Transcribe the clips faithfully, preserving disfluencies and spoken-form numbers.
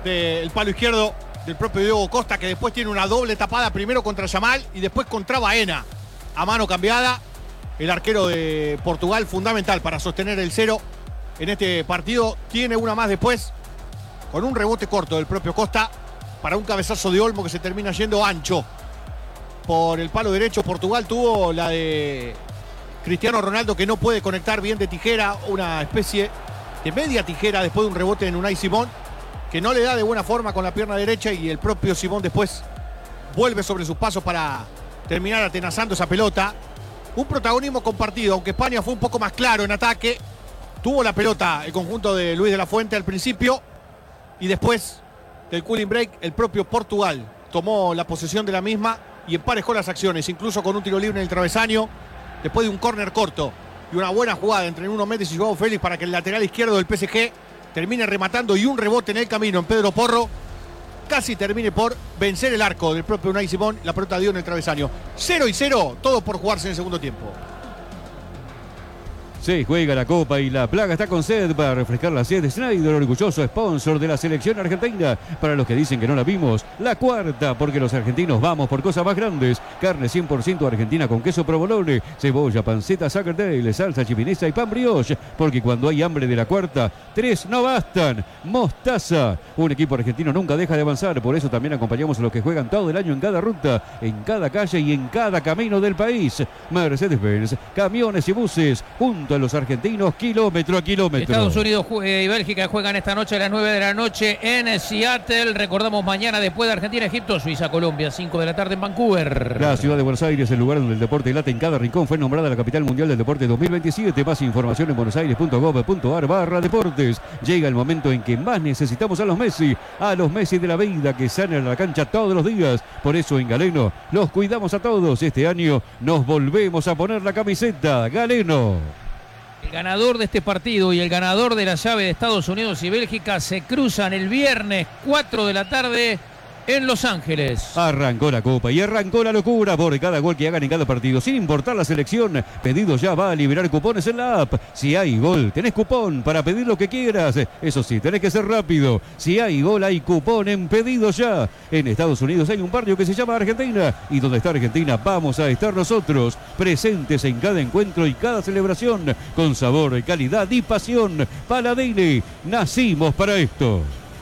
del palo izquierdo del propio Diego Costa, que después tiene una doble tapada, primero contra Yamal y después contra Baena. A mano cambiada, el arquero de Portugal, fundamental para sostener el cero en este partido. Tiene una más después, con un rebote corto del propio Costa, para un cabezazo de Olmo que se termina yendo ancho por el palo derecho. Portugal tuvo la de Cristiano Ronaldo, que no puede conectar bien de tijera, una especie de media tijera después de un rebote en Unai Simón, que no le da de buena forma con la pierna derecha, y el propio Simón después vuelve sobre sus pasos para terminar atenazando esa pelota. Un protagonismo compartido, aunque España fue un poco más claro en ataque. Tuvo la pelota el conjunto de Luis de la Fuente al principio, y después del cooling break el propio Portugal tomó la posesión de la misma y emparejó las acciones, incluso con un tiro libre en el travesaño, después de un córner corto y una buena jugada entre Nuno Méndez y Joao Félix para que el lateral izquierdo del P S G termine rematando, y un rebote en el camino en Pedro Porro casi termine por vencer el arco del propio Unai Simón. La pelota dio en el travesaño. Cero y cero, todo por jugarse en el segundo tiempo. Se juega la Copa y la Plaga está con sed para refrescar la sed. Schneider, orgulloso sponsor de la selección argentina. Para los que dicen que no la vimos, la cuarta, porque los argentinos vamos por cosas más grandes. Carne cien por ciento argentina con queso provolone, cebolla, panceta, Saccadelle, salsa chipinesa y pan brioche. Porque cuando hay hambre de la cuarta, tres no bastan. Mostaza. Un equipo argentino nunca deja de avanzar. Por eso también acompañamos a los que juegan todo el año en cada ruta, en cada calle y en cada camino del país. Mercedes-Benz, camiones y buses, junto a los argentinos, kilómetro a kilómetro. Estados Unidos y Bélgica juegan esta noche a las nueve de la noche en Seattle. Recordamos mañana, después de Argentina, Egipto, Suiza, Colombia, cinco de la tarde en Vancouver. La ciudad de Buenos Aires, el lugar donde el deporte late en cada rincón, fue nombrada la capital mundial del deporte dos mil veintisiete. Más información en buenosaires.gov.ar barra deportes. Llega el momento en que más necesitamos a los Messi, a los Messi de la vida, que salen a la cancha todos los días. Por eso en Galeno los cuidamos a todos. Este año nos volvemos a poner la camiseta Galeno. El ganador de este partido y el ganador de la llave de Estados Unidos y Bélgica se cruzan el viernes cuatro de la tarde en Los Ángeles. Arrancó la Copa y arrancó la locura por cada gol que hagan en cada partido, sin importar la selección. Pedido ya va a liberar cupones en la app. Si hay gol, tenés cupón para pedir lo que quieras. Eso sí, tenés que ser rápido. Si hay gol, hay cupón en Pedido Ya. En Estados Unidos hay un barrio que se llama Argentina, y donde está Argentina vamos a estar nosotros, presentes en cada encuentro y cada celebración, con sabor, calidad y pasión. Paladini, nacimos para esto.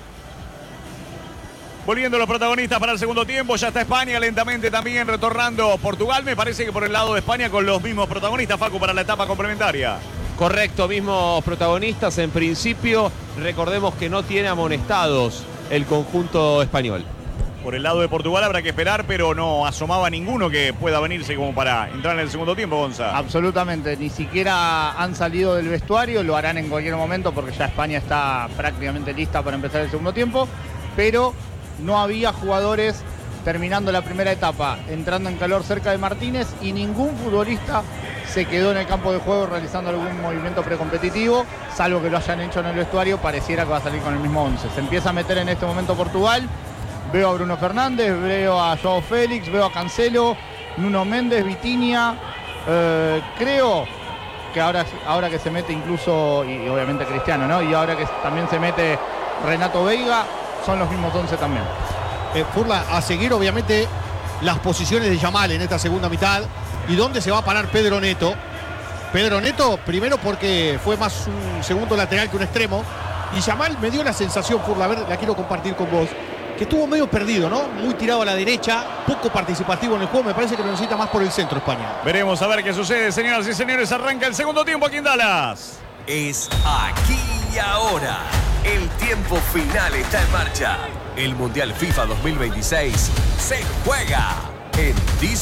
Volviendo los protagonistas para el segundo tiempo, ya está España lentamente también retornando Portugal. Me parece que por el lado de España con los mismos protagonistas, Facu, para la etapa complementaria. Correcto, mismos protagonistas en principio. Recordemos que no tiene amonestados el conjunto español. Por el lado de Portugal habrá que esperar, pero no asomaba ninguno que pueda venirse como para entrar en el segundo tiempo, Gonza. Absolutamente, ni siquiera han salido del vestuario, lo harán en cualquier momento porque ya España está prácticamente lista para empezar el segundo tiempo, pero no había jugadores terminando la primera etapa, entrando en calor cerca de Martínez, y ningún futbolista se quedó en el campo de juego realizando algún movimiento precompetitivo, salvo que lo hayan hecho en el vestuario. Pareciera que va a salir con el mismo once. Se empieza a meter en este momento Portugal. Veo a Bruno Fernández, veo a Joao Félix, veo a Cancelo, Nuno Méndez, Vitinha. Eh, creo que ahora, ahora que se mete incluso, y obviamente Cristiano, ¿no? Y ahora que también se mete Renato Veiga, son los mismos once también. Eh, Furla, a seguir obviamente las posiciones de Yamal en esta segunda mitad, y dónde se va a parar Pedro Neto. Pedro Neto, primero porque fue más un segundo lateral que un extremo, y Yamal me dio la sensación, Furla, a ver, la quiero compartir con vos, que estuvo medio perdido, ¿no? Muy tirado a la derecha, poco participativo en el juego. Me parece que lo necesita más por el centro España. Veremos a ver qué sucede, señoras y señores. Arranca el segundo tiempo aquí en Dallas. Es aquí y ahora. El tiempo final está en marcha. El Mundial FIFA dos mil veintiséis se juega en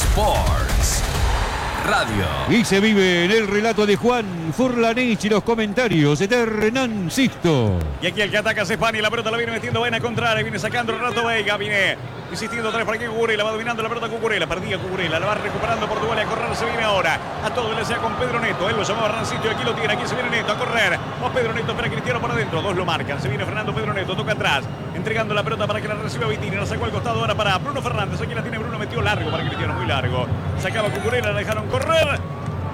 D-Sports Radio. Y se vive en el relato de Juan Furlanich y los comentarios de Hernán Sisto. Y aquí el que ataca es España, y la pelota la viene metiendo Baena contraria, viene sacando Renato Veiga, viene insistiendo otra vez para que Cucurella, va dominando la pelota Cucurella, perdía Cucurella, la va recuperando Portugal, y a correr se viene ahora. A todo le sea con Pedro Neto, él lo llamaba Rancito y aquí lo tiene, aquí se viene Neto a correr. Va Pedro Neto, espera Cristiano por adentro, dos lo marcan, se viene Fernando Pedro Neto, toca atrás, entregando la pelota para que la reciba Vitinha, la sacó al costado ahora para Bruno Fernández, aquí la tiene Bruno, metió largo para Cristiano, muy largo. Sacaba Cucurella, la dejaron correr. Gritó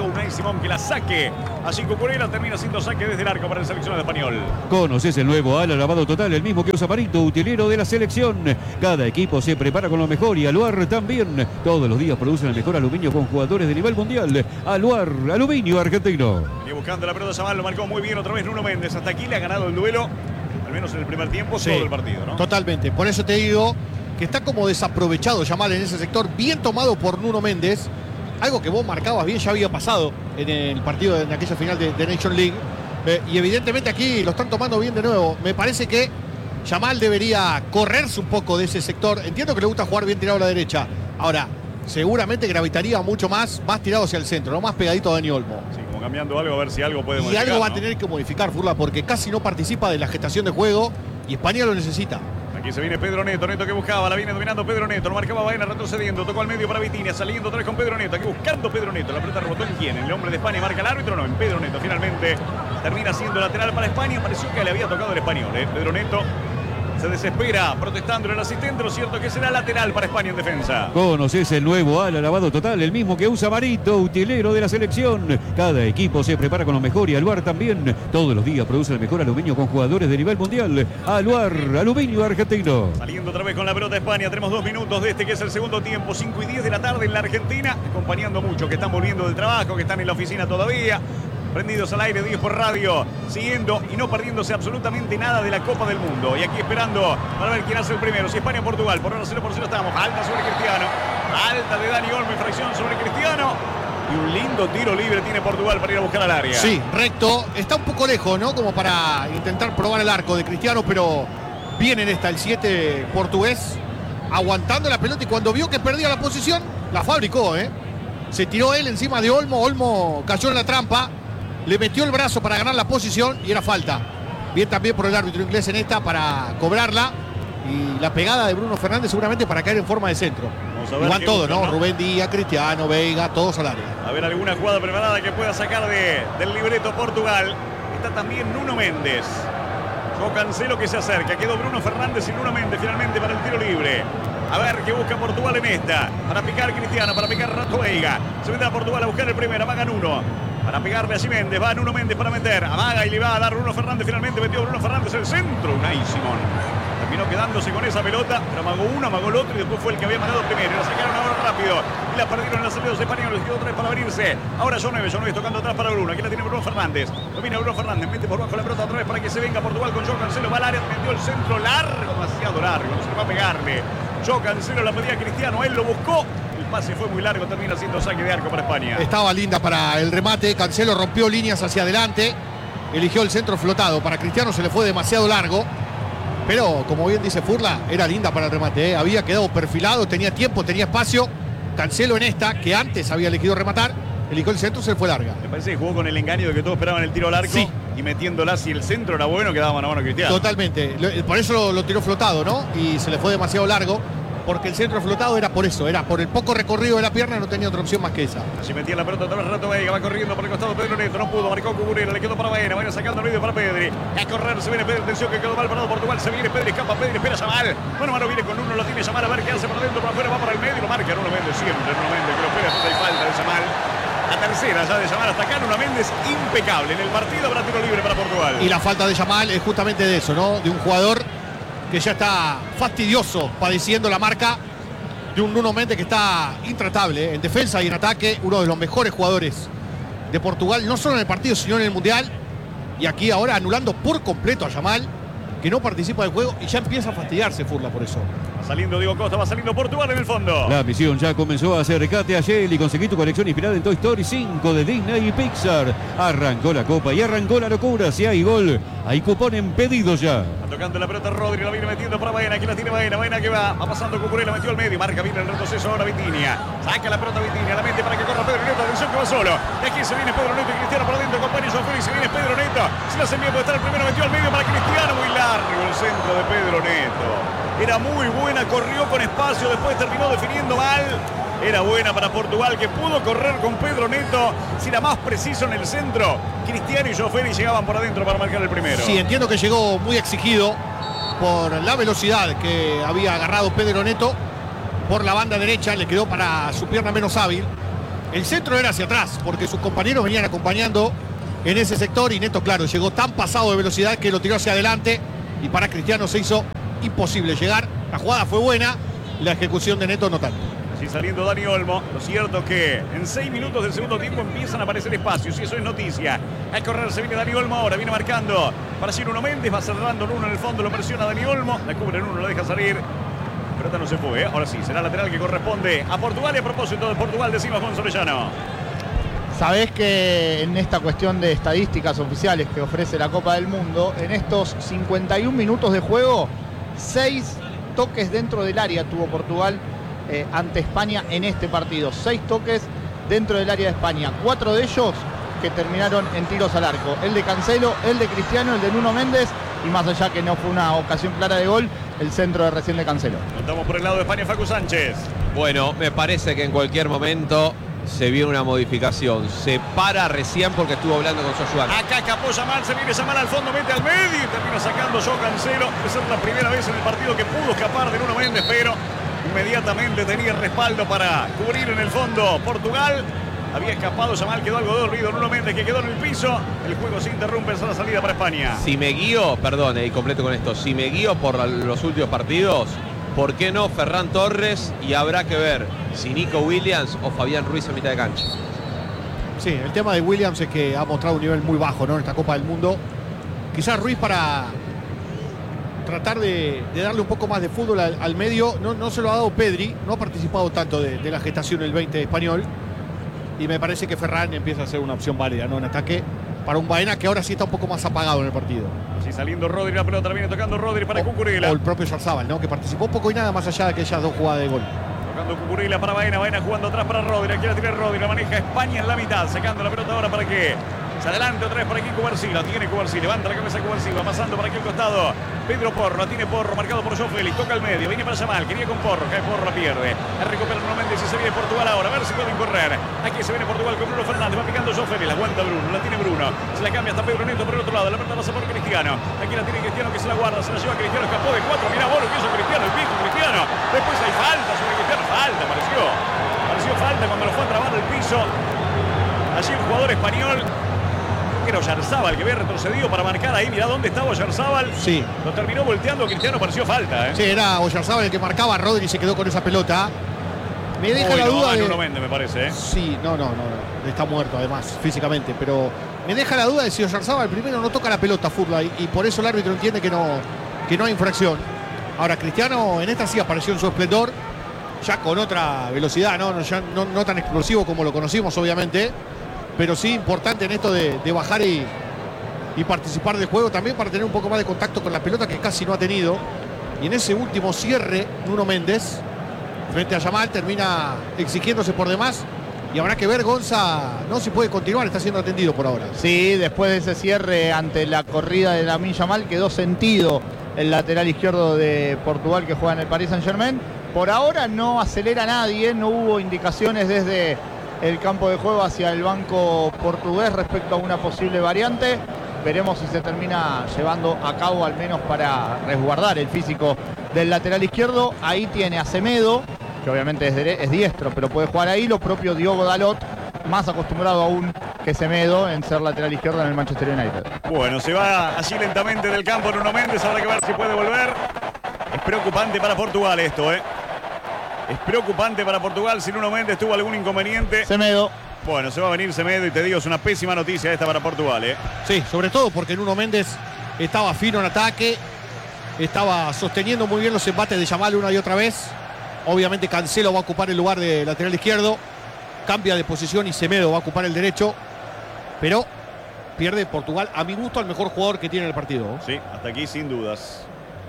buscó Unai Simón que la saque. Así Cucurella termina siendo saque desde el arco para el seleccionado español. Conoces el nuevo ala lavado total, el mismo que usa Marito, utilero de la selección. Cada equipo se prepara con lo mejor y Aluar también. Todos los días producen el mejor aluminio con jugadores de nivel mundial. Aluar, aluminio argentino. Y buscando la pelota Yamal, lo marcó muy bien otra vez Nuno Méndez. Hasta aquí le ha ganado el duelo, al menos en el primer tiempo, sí, todo el partido, ¿no? Totalmente. Por eso te digo que está como desaprovechado Yamal en ese sector, bien tomado por Nuno Méndez. Algo que vos marcabas bien, ya había pasado en el partido, en aquella final de, de Nation League. Eh, y evidentemente aquí lo están tomando bien de nuevo. Me parece que Yamal debería correrse un poco de ese sector. Entiendo que le gusta jugar bien tirado a la derecha. Ahora, seguramente gravitaría mucho más, más tirado hacia el centro, no más pegadito a Dani Olmo. Sí, como cambiando algo, a ver si algo puede y modificar. Y algo va ¿no? a tener que modificar, Furla, porque casi no participa de la gestación de juego y España lo necesita. Aquí se viene Pedro Neto, Neto que buscaba, la viene dominando Pedro Neto, lo marcaba Baena retrocediendo, tocó al medio para Vitinha, saliendo otra vez con Pedro Neto, aquí buscando Pedro Neto, la pelota rebotó en quién, en el hombre de España, marca el árbitro, no, en Pedro Neto, finalmente termina siendo lateral para España, pareció que le había tocado el español, ¿eh? Pedro Neto se desespera protestando el asistente, lo cierto que será lateral para España en defensa. Conoces el nuevo ala lavado total, el mismo que usa Marito, utilero de la selección. Cada equipo se prepara con lo mejor y Aluar también. Todos los días produce el mejor aluminio con jugadores de nivel mundial. Aluar, aluminio argentino. Saliendo otra vez con la pelota España, tenemos dos minutos de este que es el segundo tiempo, cinco y diez de la tarde en la Argentina, acompañando mucho, que están volviendo del trabajo, que están en la oficina todavía. Prendidos al aire, diez por radio, siguiendo y no perdiéndose absolutamente nada de la Copa del Mundo. Y aquí esperando para ver quién hace el primero. Si España o Portugal, por ahora cero por cero estamos. Alta sobre Cristiano, alta de Dani Olmo, fracción sobre Cristiano. Y un lindo tiro libre tiene Portugal para ir a buscar al área. Sí, recto. Está un poco lejos, ¿no? Como para intentar probar el arco de Cristiano, pero bien en esta el siete portugués, aguantando la pelota y cuando vio que perdía la posición, la fabricó, ¿eh? Se tiró él encima de Olmo, Olmo cayó en la trampa. Le metió el brazo para ganar la posición y era falta. Bien también por el árbitro inglés en esta para cobrarla. Y la pegada de Bruno Fernández seguramente para caer en forma de centro. Igual todo, ¿no? ¿no? Rubén Díaz, Cristiano, Veiga, todos al área. A ver alguna jugada preparada que pueda sacar de, del libreto Portugal. Está también Nuno Méndez. Yo Cancelo que se acerca. Quedó Bruno Fernández y Nuno Méndez finalmente para el tiro libre. A ver qué busca Portugal en esta. Para picar Cristiano, para picar Rato Veiga. Se mete a Portugal a buscar el primero. Amaga Nuno. Para pegarle a Méndez. Va Nuno Méndez para meter. Amaga y le va a dar Bruno Fernández. Finalmente metió Bruno Fernández el centro. Unai Simón terminó quedándose con esa pelota. Pero amagó uno, amagó el otro y después fue el que había amagado primero. Y la sacaron ahora rápido. Y la perdieron en los salidos españoles. Quedó otra vez para abrirse. Ahora John Neves. John Neves tocando atrás para Bruno. Aquí la tiene Bruno Fernández. Domina Bruno Fernández. Mete por bajo la pelota otra vez para que se venga Portugal con Joe Cancelo. Va al área. Metió el centro largo. Demasiado largo. No se va a pegarle. Joe Cancelo la pedía a Cristiano. Él lo buscó. El pase fue muy largo. Termina siendo saque de arco para España. Estaba linda para el remate. Cancelo rompió líneas hacia adelante. Eligió el centro flotado. Para Cristiano se le fue demasiado largo. Pero, como bien dice Furla, era linda para el remate, ¿eh? Había quedado perfilado, tenía tiempo, tenía espacio. Cancelo en esta, que antes había elegido rematar, eligió el centro, se le fue larga. Me parece que jugó con el engaño de que todos esperaban el tiro al arco. Sí. Y metiéndola, si el centro era bueno, quedaba mano a mano Cristiano. Totalmente. Por eso lo, lo tiró flotado, ¿no? Y se le fue demasiado largo. Porque el centro flotado era por eso, era por el poco recorrido de la pierna, no tenía otra opción más que esa. Así metía la pelota otra vez Rato Veiga, va corriendo por el costado Pedro Neto, no pudo, marcó Cucurella, le quedó para Baena, Baena sacando el medio para Pedri. A correr, se viene Pedri, atención que quedó mal parado Portugal, se viene Pedri, escapa Pedri, espera Yamal. Bueno, mano viene con uno, lo tiene Yamal, a ver qué hace por dentro, por afuera, va para el medio, lo marca Nuno Méndez siempre, Nuno Méndez, que lo espera, después hay falta de Yamal. La tercera ya de Yamal hasta acá, Nuno Méndez impecable. En el partido habrá tiro libre para Portugal. Y la falta de Yamal es justamente de eso, ¿no? De un jugador que ya está fastidioso, padeciendo la marca de un Nuno Méndez que está intratable, ¿eh? En defensa y en ataque, uno de los mejores jugadores de Portugal, no solo en el partido, sino en el Mundial. Y aquí ahora anulando por completo a Yamal, que no participa del juego y ya empieza a fastidiarse Furla por eso. Va saliendo Diego Costa, va saliendo Portugal en el fondo. La misión ya comenzó. Acercate a Shell y conseguí tu colección inspirada en Toy Story cinco de Disney y Pixar. Arrancó la copa y arrancó la locura. Si hay gol, hay cupón en pedido ya. Va tocando la pelota Rodri, la viene metiendo para Baena. Aquí la tiene Baena, Baena que va, va pasando Cucurella, metió al medio, marca bien el retroceso ahora Vitinha. Saca la pelota Vitinha, la mete para que corra Pedro Neto, atención que va solo. De aquí se viene Pedro Neto y Cristiano por dentro, compañero Joao Félix, se viene Pedro Neto. Si lo hace bien puede estar el primero, metió al medio para Cristiano, muy largo el centro de Pedro Neto. Era muy buena, corrió con espacio, después terminó definiendo mal. Era buena para Portugal, que pudo correr con Pedro Neto. Si era más preciso en el centro, Cristiano y Joao Félix llegaban por adentro para marcar el primero. Sí, entiendo que llegó muy exigido por la velocidad que había agarrado Pedro Neto. Por la banda derecha le quedó para su pierna menos hábil. El centro era hacia atrás, porque sus compañeros venían acompañando en ese sector y Neto, claro, llegó tan pasado de velocidad que lo tiró hacia adelante y para Cristiano se hizo imposible llegar. La jugada fue buena, la ejecución de Neto no tanto. Así saliendo Dani Olmo. Lo cierto es que en seis minutos del segundo tiempo empiezan a aparecer espacios y eso es noticia. A correr se viene Dani Olmo ahora, viene marcando para Ciro Méndez, va cerrando en uno en el fondo, lo presiona Dani Olmo, la cubre en uno, lo deja salir. La pelota no se fue, ¿eh? Ahora sí, será lateral que corresponde a Portugal y a propósito de Portugal decimos Gonzolellano. Sabés que en esta cuestión de estadísticas oficiales que ofrece la Copa del Mundo, en estos cincuenta y un minutos de juego, seis toques dentro del área tuvo Portugal eh, ante España en este partido. Seis toques dentro del área de España. Cuatro de ellos que terminaron en tiros al arco. El de Cancelo, el de Cristiano, el de Nuno Méndez y más allá que no fue una ocasión clara de gol, el centro de recién de Cancelo. Estamos por el lado de España, Facu Sánchez. Bueno, me parece que en cualquier momento se vio una modificación. Se para recién porque estuvo hablando con Soyuan. Acá escapó Yamal, se viene Yamal al fondo, mete al medio y termina sacando yo Cancelo. Esa es la primera vez en el partido que pudo escapar de Nuno Méndez, pero inmediatamente tenía respaldo para cubrir en el fondo Portugal. Había escapado Yamal, quedó algo dolorido Nuno Méndez que quedó en el piso. El juego se interrumpe, es la salida para España. Si me guío, perdón, y completo con esto, si me guío por los últimos partidos, ¿por qué no Ferran Torres? Y habrá que ver si Nico Williams o Fabián Ruiz en mitad de cancha. Sí, el tema de Williams es que ha mostrado un nivel muy bajo, ¿no? En esta Copa del Mundo. Quizás Ruiz para tratar de, de darle un poco más de fútbol al, al medio. No, no se lo ha dado Pedri, no ha participado tanto de, de la gestación el veinte español. Y me parece que Ferran empieza a ser una opción válida, ¿no? En ataque para un Baena que ahora sí está un poco más apagado en el partido. Así saliendo Rodri, la pelota viene tocando Rodri para Cucurella. O el propio Yarzábal, ¿no? Que participó poco y nada más allá de aquellas dos jugadas de gol. Tocando Cucurella para Baena, Baena jugando atrás para Rodri. Aquí la tira Rodri, la maneja España en la mitad, sacando la pelota ahora para que se adelante otra vez para aquí Cubarsí. La tiene Cubarsí, levanta la cabeza Cubarsí, va pasando para aquí al costado. Pedro Porro, la tiene Porro, marcado por João Félix, toca al medio, viene para Yamal, quería con Porro, cae Porro, la pierde. La recupera Nuno Méndez y se viene Portugal ahora, a ver si pueden correr. Aquí se viene Portugal con Bruno Fernández, va picando João Félix, la aguanta Bruno, la tiene Bruno. Se la cambia hasta Pedro Neto por el otro lado, la pelota pasa por Cristiano. Aquí la tiene Cristiano que se la guarda, se la lleva Cristiano, escapó de cuatro, mira Bolo que hizo Cristiano, el piso Cristiano. Después hay falta sobre Cristiano, falta, pareció. Pareció falta cuando lo fue a trabar el piso. Allí el jugador español. Era Oyarzábal que había retrocedido para marcar ahí. Mirá dónde estaba Oyarzábal. Sí. Lo terminó volteando Cristiano, pareció falta. ¿eh? Sí, era Oyarzábal el que marcaba. Rodri se quedó con esa pelota. Me deja Uy, la no, duda de... Nuno Méndez, me parece. ¿eh? Sí, no, no, no. Está muerto además, físicamente. Pero me deja la duda de si Oyarzábal primero no toca la pelota Furla y, y por eso el árbitro entiende que no, que no hay infracción. Ahora, Cristiano en esta sí apareció en su esplendor. Ya con otra velocidad, ¿no? No, ya no, no tan explosivo como lo conocimos, obviamente. Pero sí importante en esto de, de bajar y... y participar del juego también para tener un poco más de contacto con la pelota que casi no ha tenido. Y en ese último cierre, Nuno Méndez, frente a Yamal, termina exigiéndose por demás. Y habrá que ver, Gonza, no si puede continuar, está siendo atendido por ahora. Sí, después de ese cierre ante la corrida de Lamine Yamal, quedó sentido el lateral izquierdo de Portugal que juega en el Paris Saint-Germain. Por ahora no acelera nadie, no hubo indicaciones desde el campo de juego hacia el banco portugués respecto a una posible variante. Veremos si se termina llevando a cabo, al menos para resguardar el físico del lateral izquierdo. Ahí tiene a Semedo, que obviamente es, es diestro, pero puede jugar ahí. Lo propio Diogo Dalot, más acostumbrado aún que Semedo en ser lateral izquierdo en el Manchester United. Bueno, se va así lentamente del campo Nuno Méndez. Habrá que ver si puede volver. Es preocupante para Portugal esto, ¿eh? Es preocupante para Portugal si Nuno Méndez tuvo algún inconveniente. Semedo. Bueno, se va a venir Semedo y te digo, es una pésima noticia esta para Portugal, ¿eh? Sí, sobre todo porque Nuno Méndez estaba fino en ataque, estaba sosteniendo muy bien los embates de Yamal una y otra vez. Obviamente Cancelo va a ocupar el lugar de lateral izquierdo, cambia de posición y Semedo va a ocupar el derecho, pero pierde Portugal, a mi gusto, al mejor jugador que tiene el partido. Sí, hasta aquí sin dudas.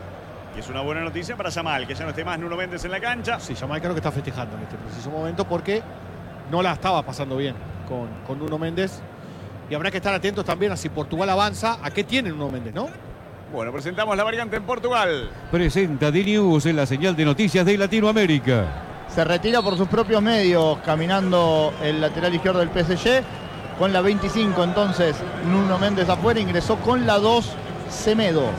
Y es una buena noticia para Yamal, que ya no esté más Nuno Méndez en la cancha. Sí, Yamal creo que está festejando en este preciso momento porque no la estaba pasando bien con, con Nuno Méndez. Y habrá que estar atentos también a si Portugal avanza. ¿A qué tiene Nuno Méndez, no? Bueno, presentamos la variante en Portugal. Presenta D-News en la señal de noticias de Latinoamérica. Se retira por sus propios medios, caminando el lateral izquierdo del P S G. Con la veinticinco, entonces, Nuno Méndez afuera. Ingresó con la dos, Semedo.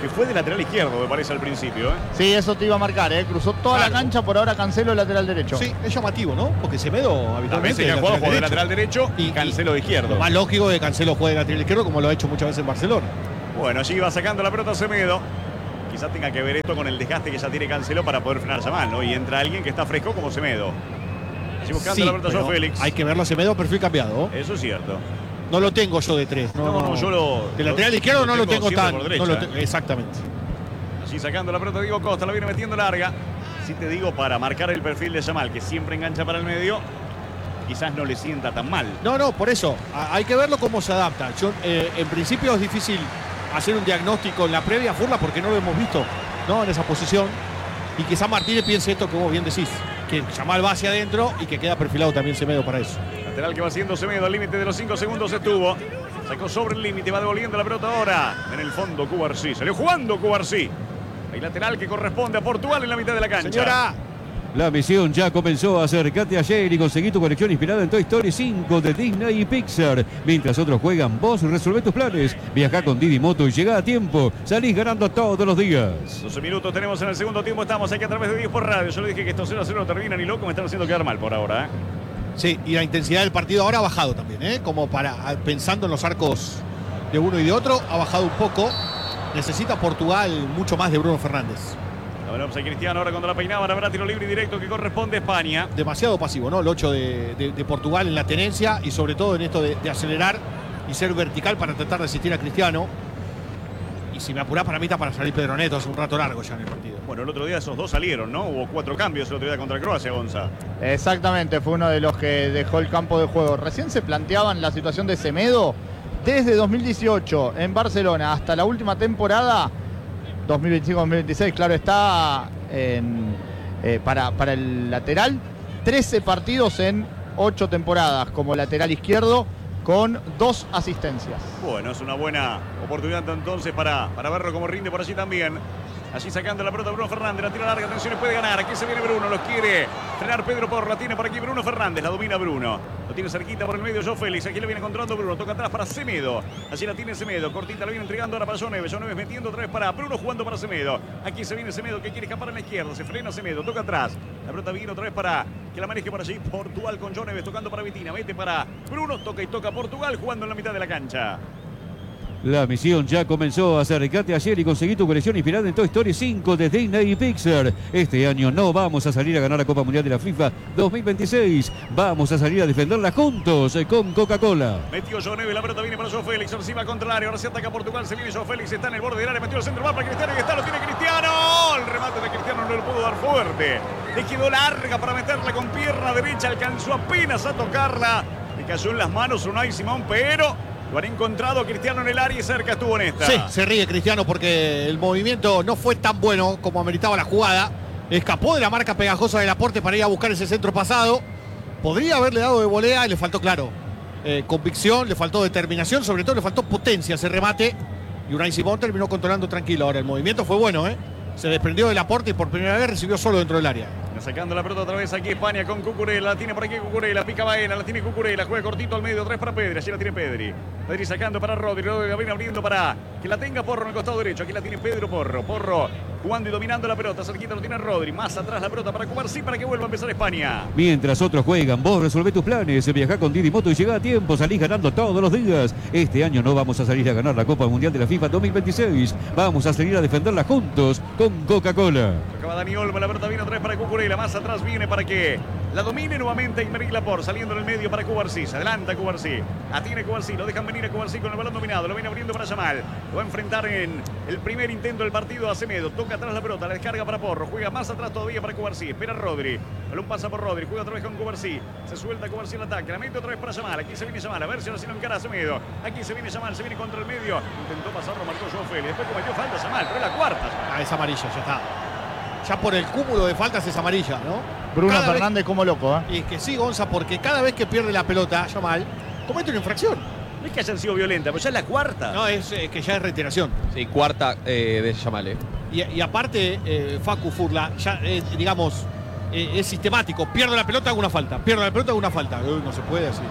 que fue de lateral izquierdo, me parece al principio. ¿eh? Sí, eso te iba a marcar, ¿eh? Cruzó toda Claro. la cancha, por ahora Cancelo lateral derecho. Sí, es llamativo, ¿no? Porque Semedo También habitualmente se ha es jugado lateral de lateral derecho y Cancelo de izquierdo. Lo más lógico es que Cancelo juegue de lateral izquierdo como lo ha hecho muchas veces en Barcelona. Bueno, allí va sacando la pelota Semedo. Quizás tenga que ver esto con el desgaste que ya tiene Cancelo para poder frenar a Yamal, ¿no? Y entra alguien que está fresco como Semedo. Allí buscando Sí, la pelota pero Joao Félix. hay que verlo a Semedo perfil cambiado. Eso es cierto. No lo tengo yo de tres. No, No, no, yo lo- De lateral lo- izquierdo lo no lo tengo tengo siempre tan. por derecha, no lo ¿eh? te- exactamente. Allí sacando la pelota Diego Costa, la viene metiendo larga. Si te digo, para marcar el perfil de Yamal, que siempre engancha para el medio, quizás no le sienta tan mal. No, no, por eso. a- Hay que verlo cómo se adapta. Yo, eh, en principio es difícil hacer un diagnóstico en la previa Furla porque no lo hemos visto, ¿no? En esa posición. Y quizás Martínez piense esto que vos bien decís. Que Yamal va hacia adentro y que queda perfilado también Semedo para eso. Lateral que va haciendo Semedo, al límite de los cinco segundos estuvo. Sacó sobre el límite, va devolviendo la pelota ahora. En el fondo Cubarsí, salió jugando Cubarsí. Hay lateral que corresponde a Portugal en la mitad de la cancha. Señora. La misión ya comenzó. Acércate ayer y conseguí tu colección inspirada en Toy Story cinco de Disney y Pixar. Mientras otros juegan, vos resolvé tus planes. Viajá con Didi Moto y llegá a tiempo. Salís ganando todos los días. doce minutos tenemos en el segundo tiempo. Estamos aquí a través de diez por radio. Yo le dije que estos cero a cero no terminan ni loco. Me están haciendo quedar mal por ahora. ¿eh? Sí, y la intensidad del partido ahora ha bajado también, ¿eh? Como para, pensando en los arcos de uno y de otro, ha bajado un poco. Necesita Portugal mucho más de Bruno Fernández. La bueno, pues Cristiano ahora cuando la peinaba, habrá tiro libre directo que corresponde a España. Demasiado pasivo, ¿no? El ocho de, de, de Portugal en la tenencia y sobre todo en esto de, de acelerar y ser vertical para tratar de asistir a Cristiano. Y si me apurás, para mí está para salir Pedro Neto hace un rato largo ya en el partido. Bueno, el otro día esos dos salieron, ¿no? Hubo cuatro cambios el otro día contra Croacia, Gonza. Exactamente, fue uno de los que dejó el campo de juego. Recién se planteaban la situación de Semedo desde dos mil dieciocho en Barcelona hasta la última temporada, dos mil veinticinco dos mil veintiséis, claro está, en, eh, para, para el lateral, trece partidos en ocho temporadas como lateral izquierdo con dos asistencias. Bueno, es una buena oportunidad entonces para, para verlo como rinde por allí también. Allí sacando la pelota Bruno Fernández, la tira larga, atención, y puede ganar. Aquí se viene Bruno, los quiere frenar Pedro Porro, la tiene por aquí Bruno Fernández, la domina Bruno. Lo tiene cerquita por el medio Joao Félix, aquí le viene controlando Bruno, toca atrás para Semedo. Allí la tiene Semedo, cortita la viene entregando ahora para Joao Neves. Joao Neves metiendo otra vez para Bruno, jugando para Semedo. Aquí se viene Semedo que quiere escapar a la izquierda, se frena Semedo, toca atrás. La pelota viene otra vez para que la maneje por allí Portugal con Joao Neves, tocando para Vitina, mete para Bruno, toca y toca Portugal, jugando en la mitad de la cancha. La misión ya comenzó. Acercate ayer y conseguí tu colección inspirada en Toy Story cinco de Disney y Pixar. Este año no vamos a salir a ganar la Copa Mundial de la FIFA dos mil veintiséis. Vamos a salir a defenderla juntos con Coca-Cola. Metió Joao Neves, la pelota viene para Joao Félix, reciba contra el área, ahora se ataca Portugal, se viene Joao Félix, está en el borde del área, metió el centro, va para Cristiano y está, lo tiene Cristiano. El remate de Cristiano no lo pudo dar fuerte. Le quedó larga para meterla con pierna derecha, alcanzó apenas a tocarla. Le cayó en las manos Unai Simón, pero lo han encontrado Cristiano en el área y cerca estuvo en esta. Sí, se ríe Cristiano porque el movimiento no fue tan bueno como ameritaba la jugada. Escapó de la marca pegajosa del aporte para ir a buscar ese centro pasado. Podría haberle dado de volea y le faltó, claro, eh, convicción, le faltó determinación, sobre todo le faltó potencia ese remate. Y Unai Simón terminó controlando tranquilo. Ahora el movimiento fue bueno, ¿eh? Se desprendió del aporte y por primera vez recibió solo dentro del área. Sacando la pelota otra vez aquí España con Cucurella. La tiene por aquí Cucurella. Pica Baena. La tiene Cucurella. Juega cortito al medio. Tres para Pedri. Allí la tiene Pedri. Pedri sacando para Rodri. Rodri viene abriendo para que la tenga Porro en el costado derecho. Aquí la tiene Pedro Porro. Porro jugando y dominando la pelota. Cerquita lo tiene Rodri. Más atrás la pelota para Cubarsí para que vuelva a empezar España. Mientras otros juegan, vos resolvé tus planes. Viajá con Didi Moto y llegá a tiempo. Salís ganando todos los días. Este año no vamos a salir a ganar la Copa Mundial de la FIFA dos mil veintiséis. Vamos a salir a defenderla juntos con Coca-Cola. Acaba Dani Olmo. La pelota viene otra vez para Cucurella. Más atrás viene para que la domine nuevamente Aymeric Laporte, saliendo en el medio para Cubarsí. Se adelanta Cubarsí. Atiene Cubarsí. Lo dejan venir a Cubarsí con el balón dominado. Lo viene abriendo para Yamal. Lo va a enfrentar en el primer intento del partido a Semedo. Toca atrás la pelota. La descarga para Porro. Juega más atrás todavía para Cubarsí. Espera Rodri. Balón pasa por Rodri. Juega otra vez con Cubarsí. Se suelta Cubarsí el ataque. La mete otra vez para Yamal. Aquí se viene Yamal. A ver si ahora sí lo encara a Semedo. Aquí se viene Yamal. Se viene contra el medio. Intentó pasarlo. Marcó Joao Félix. Después cometió falta Yamal. Pero es la cuarta. Ah, es amarilla, ya está. Ya por el cúmulo de faltas es amarilla, ¿no? Bruno Cada Fernández vez... como loco, ¿eh? Y es que sí, Gonza, porque cada vez que pierde la pelota, Yamal, comete una infracción. No es que hayan sido violentas, pero ya es la cuarta. No, es, es que ya es reiteración. Sí, cuarta eh, de Yamal. Eh. Y, y aparte, eh, Facu Furla, ya eh, digamos, eh, es sistemático. Pierdo la pelota, hago una falta. Pierdo la pelota, hago una falta. Uy, no se puede así.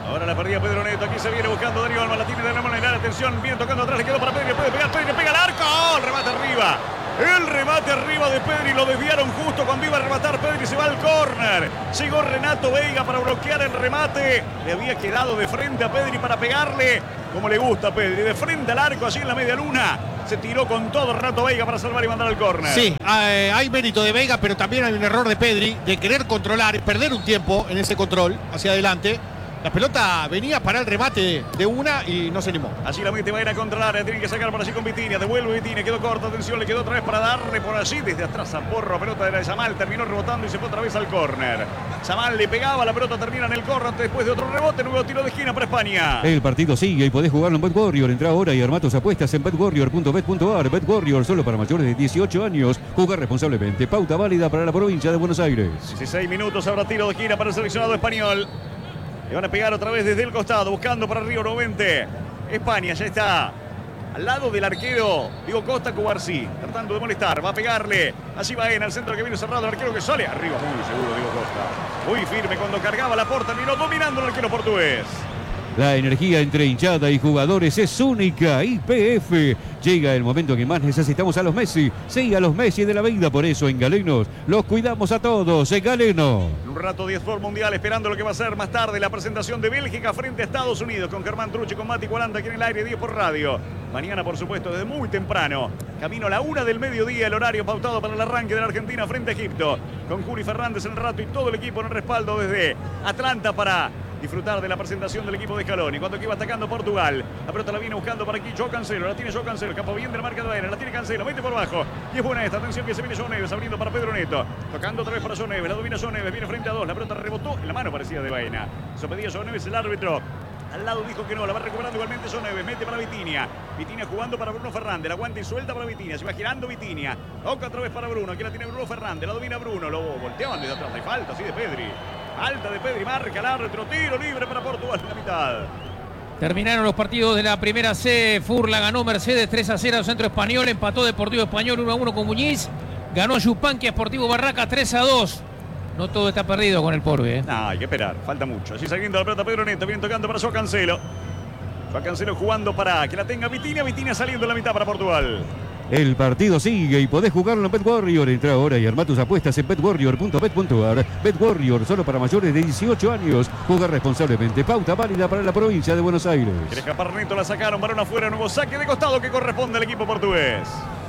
Ahora la perdía Pedro Neto. Aquí se viene buscando Dani Olmo. La tiene de la mano en el área. Atención. Viene tocando atrás. Le quedó para Pedri. Puede pegar. Pedri pega al arco. ¡Oh! El remate arriba. El remate arriba de Pedri. Lo desviaron justo cuando iba a rematar Pedri. Se va al córner. Llegó Renato Veiga para bloquear el remate. Le había quedado de frente a Pedri para pegarle. Como le gusta a Pedri. De frente al arco. Allí en la media luna. Se tiró con todo Renato Veiga para salvar y mandar al córner. Sí, eh, hay mérito de Veiga, pero también hay un error de Pedri de querer controlar y perder un tiempo en ese control hacia adelante. La pelota venía para el remate de una y no se animó. Allí la mete, va a ir a contra el área. Tienen que sacar por allí con Vitinha. Devuelve Vitinha. Quedó corta. Atención, le quedó otra vez para darle por allí. Desde atrás a Porro. Pelota de la de Yamal. Terminó rebotando y se fue otra vez al córner. Yamal le pegaba. La pelota termina en el córner. Después de otro rebote. Nuevo tiro de esquina para España. El partido sigue y podés jugarlo en BetWarrior. Entra ahora y arma tus apuestas en bet warrior punto bet punto a r. BetWarrior solo para mayores de dieciocho años. Jugar responsablemente. Pauta válida para la provincia de Buenos Aires. dieciséis minutos. Ahora tiro de esquina para el seleccionado español. Le van a pegar otra vez desde el costado, buscando para Río noventa. España ya está al lado del arquero Diego Costa Cubarsí, tratando de molestar. Va a pegarle. Allí va en el centro que viene cerrado. El arquero que sale arriba, muy seguro Diego Costa. Muy firme cuando cargaba la porta. Terminó dominando el arquero portugués. La energía entre hinchada y jugadores es única. Y P F. Llega el momento que más necesitamos a los Messi. Sí, a los Messi de la vida. Por eso en Galenos los cuidamos a todos. En Galeno. Un rato diez por Mundial, esperando lo que va a ser más tarde la presentación de Bélgica frente a Estados Unidos con Germán Truchi, con Mati Cuaranta aquí en el aire, diez por radio. Mañana, por supuesto, desde muy temprano. Camino a la una del mediodía, el horario pautado para el arranque de la Argentina frente a Egipto. Con Juli Fernández en el rato y todo el equipo en el respaldo desde Atlanta para disfrutar de la presentación del equipo de Scaloni. Cuando aquí va atacando Portugal. La pelota la viene buscando para aquí Joao Cancelo. La tiene Joao Cancelo. Campo bien de la marca de Baena. La tiene Cancelo. Mete por abajo. Y es buena esta. Atención que se viene Joao Neves. Abriendo para Pedro Neto. Tocando otra vez para Joao Neves. La domina Joao Neves. Viene frente a dos. La pelota rebotó en la mano parecida de Baena. Eso pedía Joao Neves el árbitro. Al lado dijo que no, la va recuperando igualmente Joao Neves, mete para Vitinha. Vitinha jugando para Bruno Fernández, la aguanta y suelta para Vitinha, se va girando Vitinha. Toca otra vez para Bruno, aquí la tiene Bruno Fernández, la domina Bruno, lo volteaban desde atrás, hay falta así de Pedri. Falta de Pedri, marca el árbitro, tiro libre para Portugal en la mitad. Terminaron los partidos de la primera C. Furla ganó Mercedes tres a cero al Centro Español, empató Deportivo Español uno a uno con Muñiz, ganó Yupanqui Sportivo Barraca tres a dos. No todo está perdido con el Porbe, ¿eh? No, hay que esperar, falta mucho. Así saliendo la pelota Pedro Neto, viene tocando para Joao Cancelo. Joao Cancelo jugando para que la tenga Vitinha, Vitinha saliendo en la mitad para Portugal. El partido sigue y podés jugarlo en BetWarrior. Entra ahora y arma tus apuestas en bet warrior punto bet punto a r. BetWarrior solo para mayores de dieciocho años. Juega responsablemente. Pauta válida para la provincia de Buenos Aires. Quiere escapar Neto, la sacaron, balón afuera, nuevo saque de costado que corresponde al equipo portugués.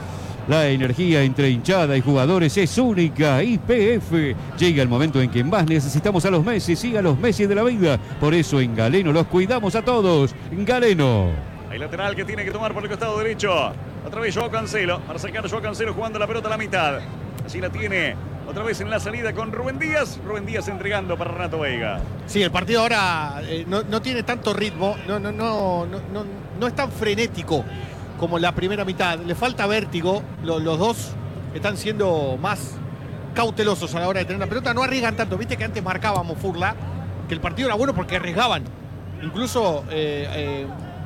La energía entre hinchada y jugadores es única. Y P F. Llega el momento en que más necesitamos a los Messi, sí, a los Messi de la vida. Por eso en Galeno los cuidamos a todos. Galeno. Hay lateral que tiene que tomar por el costado derecho. Otra vez Joao Cancelo. Para sacar a Joao Cancelo jugando la pelota a la mitad. Así la tiene otra vez en la salida con Rubén Díaz. Rubén Díaz entregando para Renato Veiga. Sí, el partido ahora eh, no, no tiene tanto ritmo. No, no, no, no, no, no es tan frenético como la primera mitad. Le falta vértigo. Los, los dos están siendo más cautelosos a la hora de tener la pelota. No arriesgan tanto. Viste que antes marcábamos, Furla, que el partido era bueno porque arriesgaban. Incluso eh, eh,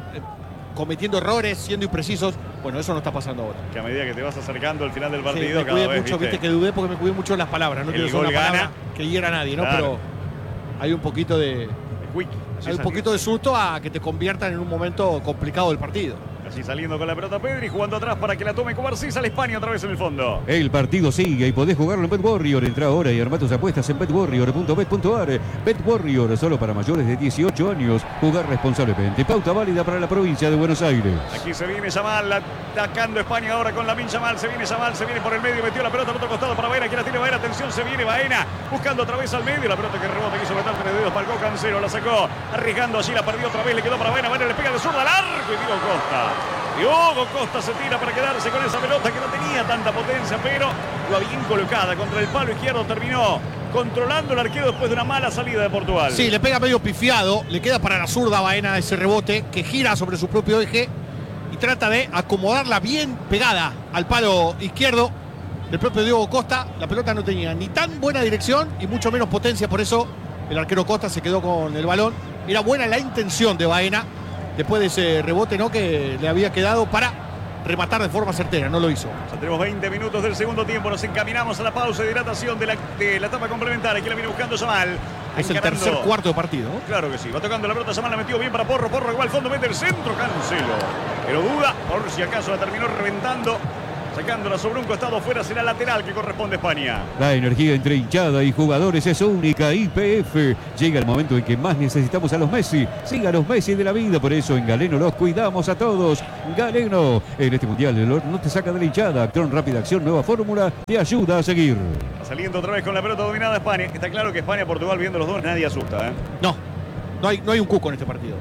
cometiendo errores, siendo imprecisos. Bueno, eso no está pasando ahora. Que a medida que te vas acercando al final del partido, sí, me cada cuidé vez, mucho, ¿viste? viste que dudé porque me cuidé mucho de las palabras. No El quiero usar gol una palabra gana. que hiera a nadie, ¿no? Claro. Pero hay un poquito de... El quick. Así Hay un saliendo. poquito de susto a que te conviertan en un momento complicado del partido. Así saliendo con la pelota Pedri, jugando atrás para que la tome Cubarsí, sale España otra vez en el fondo. El partido sigue y podés jugarlo en BetWarrior. Entra ahora y arma tus apuestas en bet warrior punto bet punto a r. BetWarrior solo para mayores de dieciocho años. Jugar responsablemente. Pauta válida para la provincia de Buenos Aires. Aquí se viene Yamal, atacando España ahora con Lamine Yamal. Se viene Yamal, se viene por el medio, metió la pelota al otro costado para Baena. Aquí la tiene Baena, atención, se viene Baena, buscando otra vez al medio. La pelota que rebota, quiso meter tres dedos, palcó Cancelo, la sacó, arriesgando allí, la perdió otra vez, le quedó para Baena. Baena le pega de zurda al arco y Diego Costa. Diogo Costa se tira para quedarse con esa pelota que no tenía tanta potencia, pero lo bien colocada contra el palo izquierdo. Terminó controlando el arquero después de una mala salida de Portugal. Sí, le pega medio pifiado, le queda para la zurda a Baena ese rebote que gira sobre su propio eje y trata de acomodarla bien pegada al palo izquierdo del propio Diego Costa. La pelota no tenía ni tan buena dirección y mucho menos potencia, por eso el arquero Costa se quedó con el balón. Era buena la intención de Baena después de ese rebote, ¿no?, que le había quedado para rematar de forma certera, no lo hizo. Ya tenemos veinte minutos del segundo tiempo, nos encaminamos a la pausa de hidratación de la, de la etapa complementaria. Aquí la viene buscando Yamal. Es el encarando. tercer cuarto de partido. Claro que sí. Va tocando la pelota. Yamal la metió bien para Porro. Porro que va al fondo. Mete el centro. Cancelo. Pero duda. Por si acaso la terminó reventando. Sacándola sobre un costado fuera, será lateral que corresponde a España. La energía entre hinchada y jugadores es única. Y P F. Llega el momento en que más necesitamos a los Messi. Siga a los Messi de la vida. Por eso en Galeno los cuidamos a todos. Galeno. En este mundial el no te saca de la hinchada. Actron rápida acción, nueva fórmula. Te ayuda a seguir. Saliendo otra vez con la pelota dominada España. Está claro que España, Portugal, viendo los dos, nadie asusta. ¿eh? No, no hay, no hay un cuco en este partido.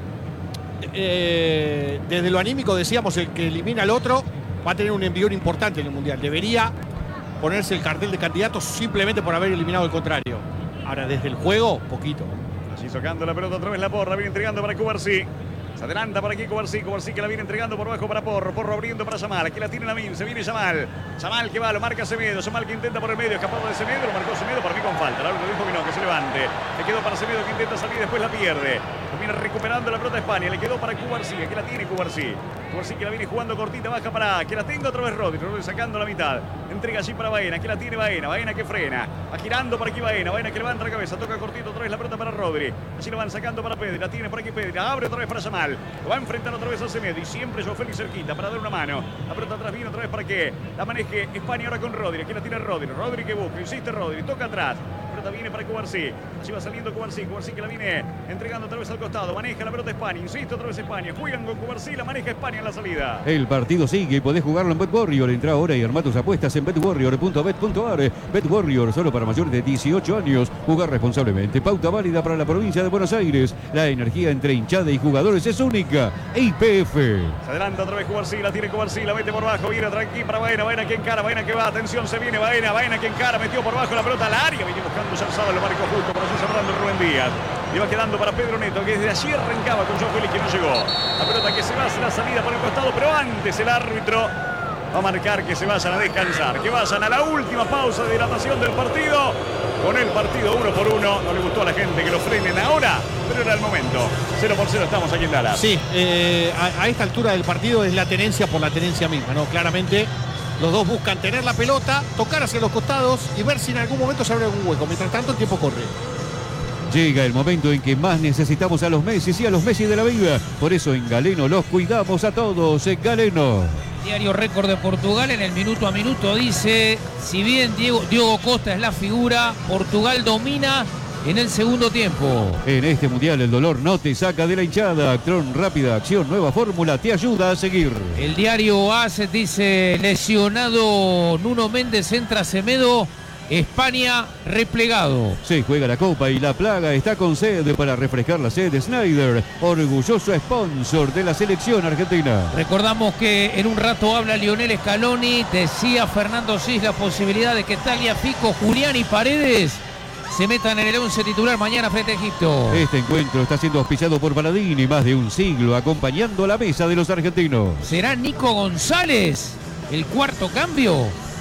Eh, desde lo anímico decíamos, el que elimina al otro va a tener un envión importante en el Mundial. Debería ponerse el cartel de candidatos simplemente por haber eliminado al contrario. Ahora, desde el juego, poquito. Allí sacando la pelota otra vez la Porra. Viene entregando para Cubarsí. Se adelanta por aquí Cubarsí. Cubarsí que la viene entregando por abajo para Porro. Porro abriendo para Yamal. Aquí la tiene Lamin. Se viene Yamal. Yamal que va, lo marca Semedo. Yamal que intenta por el medio. Escapado de Semedo. Lo marcó Semedo para mí con falta. El árbitro dijo que no, que se levante. Le quedó para Semedo que intenta salir. Después la pierde. Termina recuperando la pelota España. Le quedó para Cubarsí. Aquí la tiene Cubarsí. Cubarsí que la viene jugando cortita. Baja para que la tenga otra vez Rodri. Rodri sacando la mitad. Entrega allí para Baena. Aquí la tiene Baena. Baena que frena. Va girando por aquí Baena. Baena que levanta la cabeza. Toca cortito otra vez la pelota para Rodri. Allí lo van sacando para Pedri. La tiene por aquí Pedri. Abre otra vez para Yamal. Lo va a enfrentar otra vez a Semedo. Y siempre Joao Félix cerquita para dar una mano. La pelota atrás viene otra vez para que la maneje España ahora con Rodri. Aquí la tiene Rodri. Rodri que busca. Insiste Rodri. Toca atrás. La pelota viene para Cubarsí. Allí va saliendo Cubarsí. Cubarsí que la viene entregando otra vez al costado. Maneja la pelota España. Insiste otra vez España. Juegan con Cubarsí. La maneja España en la salida. El partido sigue y podés jugarlo en BetWarrior. Entra ahora y arma tus apuestas en bet warrior punto bet punto a r. BetWarrior solo para mayores de dieciocho años. Jugar responsablemente. Pauta válida para la provincia de Buenos Aires. La energía entre hinchada y jugadores es única. I P F. Se adelanta otra vez Cubarsí. La tiene Cubarsí. La mete por abajo. Viene tranquila para Baena. Baena que encara. Baena que va. Atención, se viene Baena. Baena que encara. Metió por abajo la pelota al área. Viene buscando Salzado. Lo marcó justo. Por eso cerrando Rubén Díaz. Le va quedando para Pedro Neto, que desde allí arrancaba con Joao Félix, que no llegó. La pelota que se va hacia la salida por el costado, pero antes el árbitro va a marcar que se vayan a descansar, que vayan a la última pausa de hidratación del partido. Con el partido uno por uno, no le gustó a la gente que lo frenen ahora, pero era el momento. Cero por cero estamos aquí en Dallas. Sí, eh, a, a esta altura del partido es la tenencia por la tenencia misma, ¿no? Claramente los dos buscan tener la pelota, tocar hacia los costados y ver si en algún momento se abre algún hueco. Mientras tanto el tiempo corre. Llega el momento en que más necesitamos a los Messi y a los Messi de la vida. Por eso en Galeno los cuidamos a todos. En Galeno. Diario Récord de Portugal en el minuto a minuto dice, si bien Diego, Diogo Costa es la figura, Portugal domina en el segundo tiempo. En este mundial el dolor no te saca de la hinchada. Actron rápida acción, nueva fórmula, te ayuda a seguir. El diario A S dice, lesionado Nuno Méndez, entra Semedo. España replegado. Se juega la Copa y la Plaga está con sed para refrescar la sed de Snyder, orgulloso sponsor de la selección argentina. Recordamos que en un rato habla Lionel Scaloni, decía Fernando Sis la posibilidad de que Tagliafico, Julián y Paredes se metan en el once titular mañana frente a Egipto. Este encuentro está siendo auspiciado por Paladini, más de un siglo acompañando la mesa de los argentinos. ¿Será Nico González el cuarto cambio?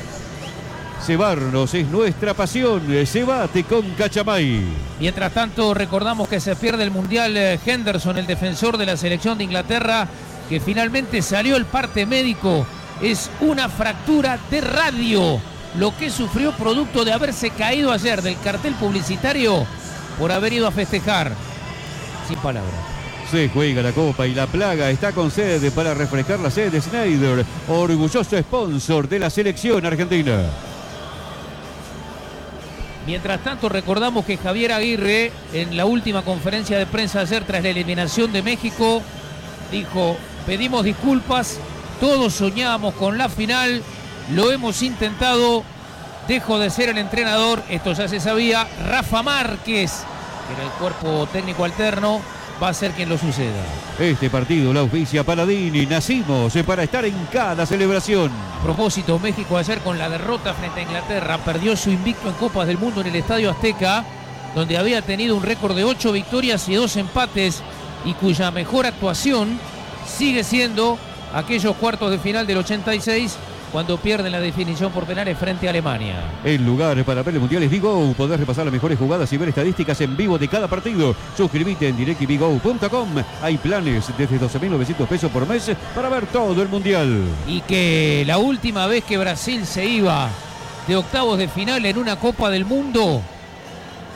Cebarnos es nuestra pasión. Cebate con Cachamay. Mientras tanto, recordamos que se pierde el Mundial Henderson, el defensor de la selección de Inglaterra, que finalmente salió el parte médico. Es una fractura de radio, lo que sufrió producto de haberse caído ayer del cartel publicitario por haber ido a festejar. Sin palabras. Se juega la Copa y la Plaga está con sed para refrescar la sed de Snyder, orgulloso sponsor de la selección argentina. Mientras tanto, recordamos que Javier Aguirre, en la última conferencia de prensa ayer tras la eliminación de México, dijo, pedimos disculpas, todos soñábamos con la final, lo hemos intentado, dejo de ser el entrenador, esto ya se sabía, Rafa Márquez, que era el cuerpo técnico alterno, va a ser quien lo suceda. Este partido la auspicia Paladini. Nacimos para estar en cada celebración. A propósito, México ayer con la derrota frente a Inglaterra perdió su invicto en Copas del Mundo en el Estadio Azteca, donde había tenido un récord de ocho victorias y dos empates y cuya mejor actuación sigue siendo aquellos cuartos de final del ochenta y seis, cuando pierden la definición por penales frente a Alemania. El lugar para ver el Mundial es Vigo. Podés repasar las mejores jugadas y ver estadísticas en vivo de cada partido. Suscríbete en direct y vigo punto com. Hay planes desde doce mil novecientos pesos por mes para ver todo el Mundial. Y que la última vez que Brasil se iba de octavos de final en una Copa del Mundo,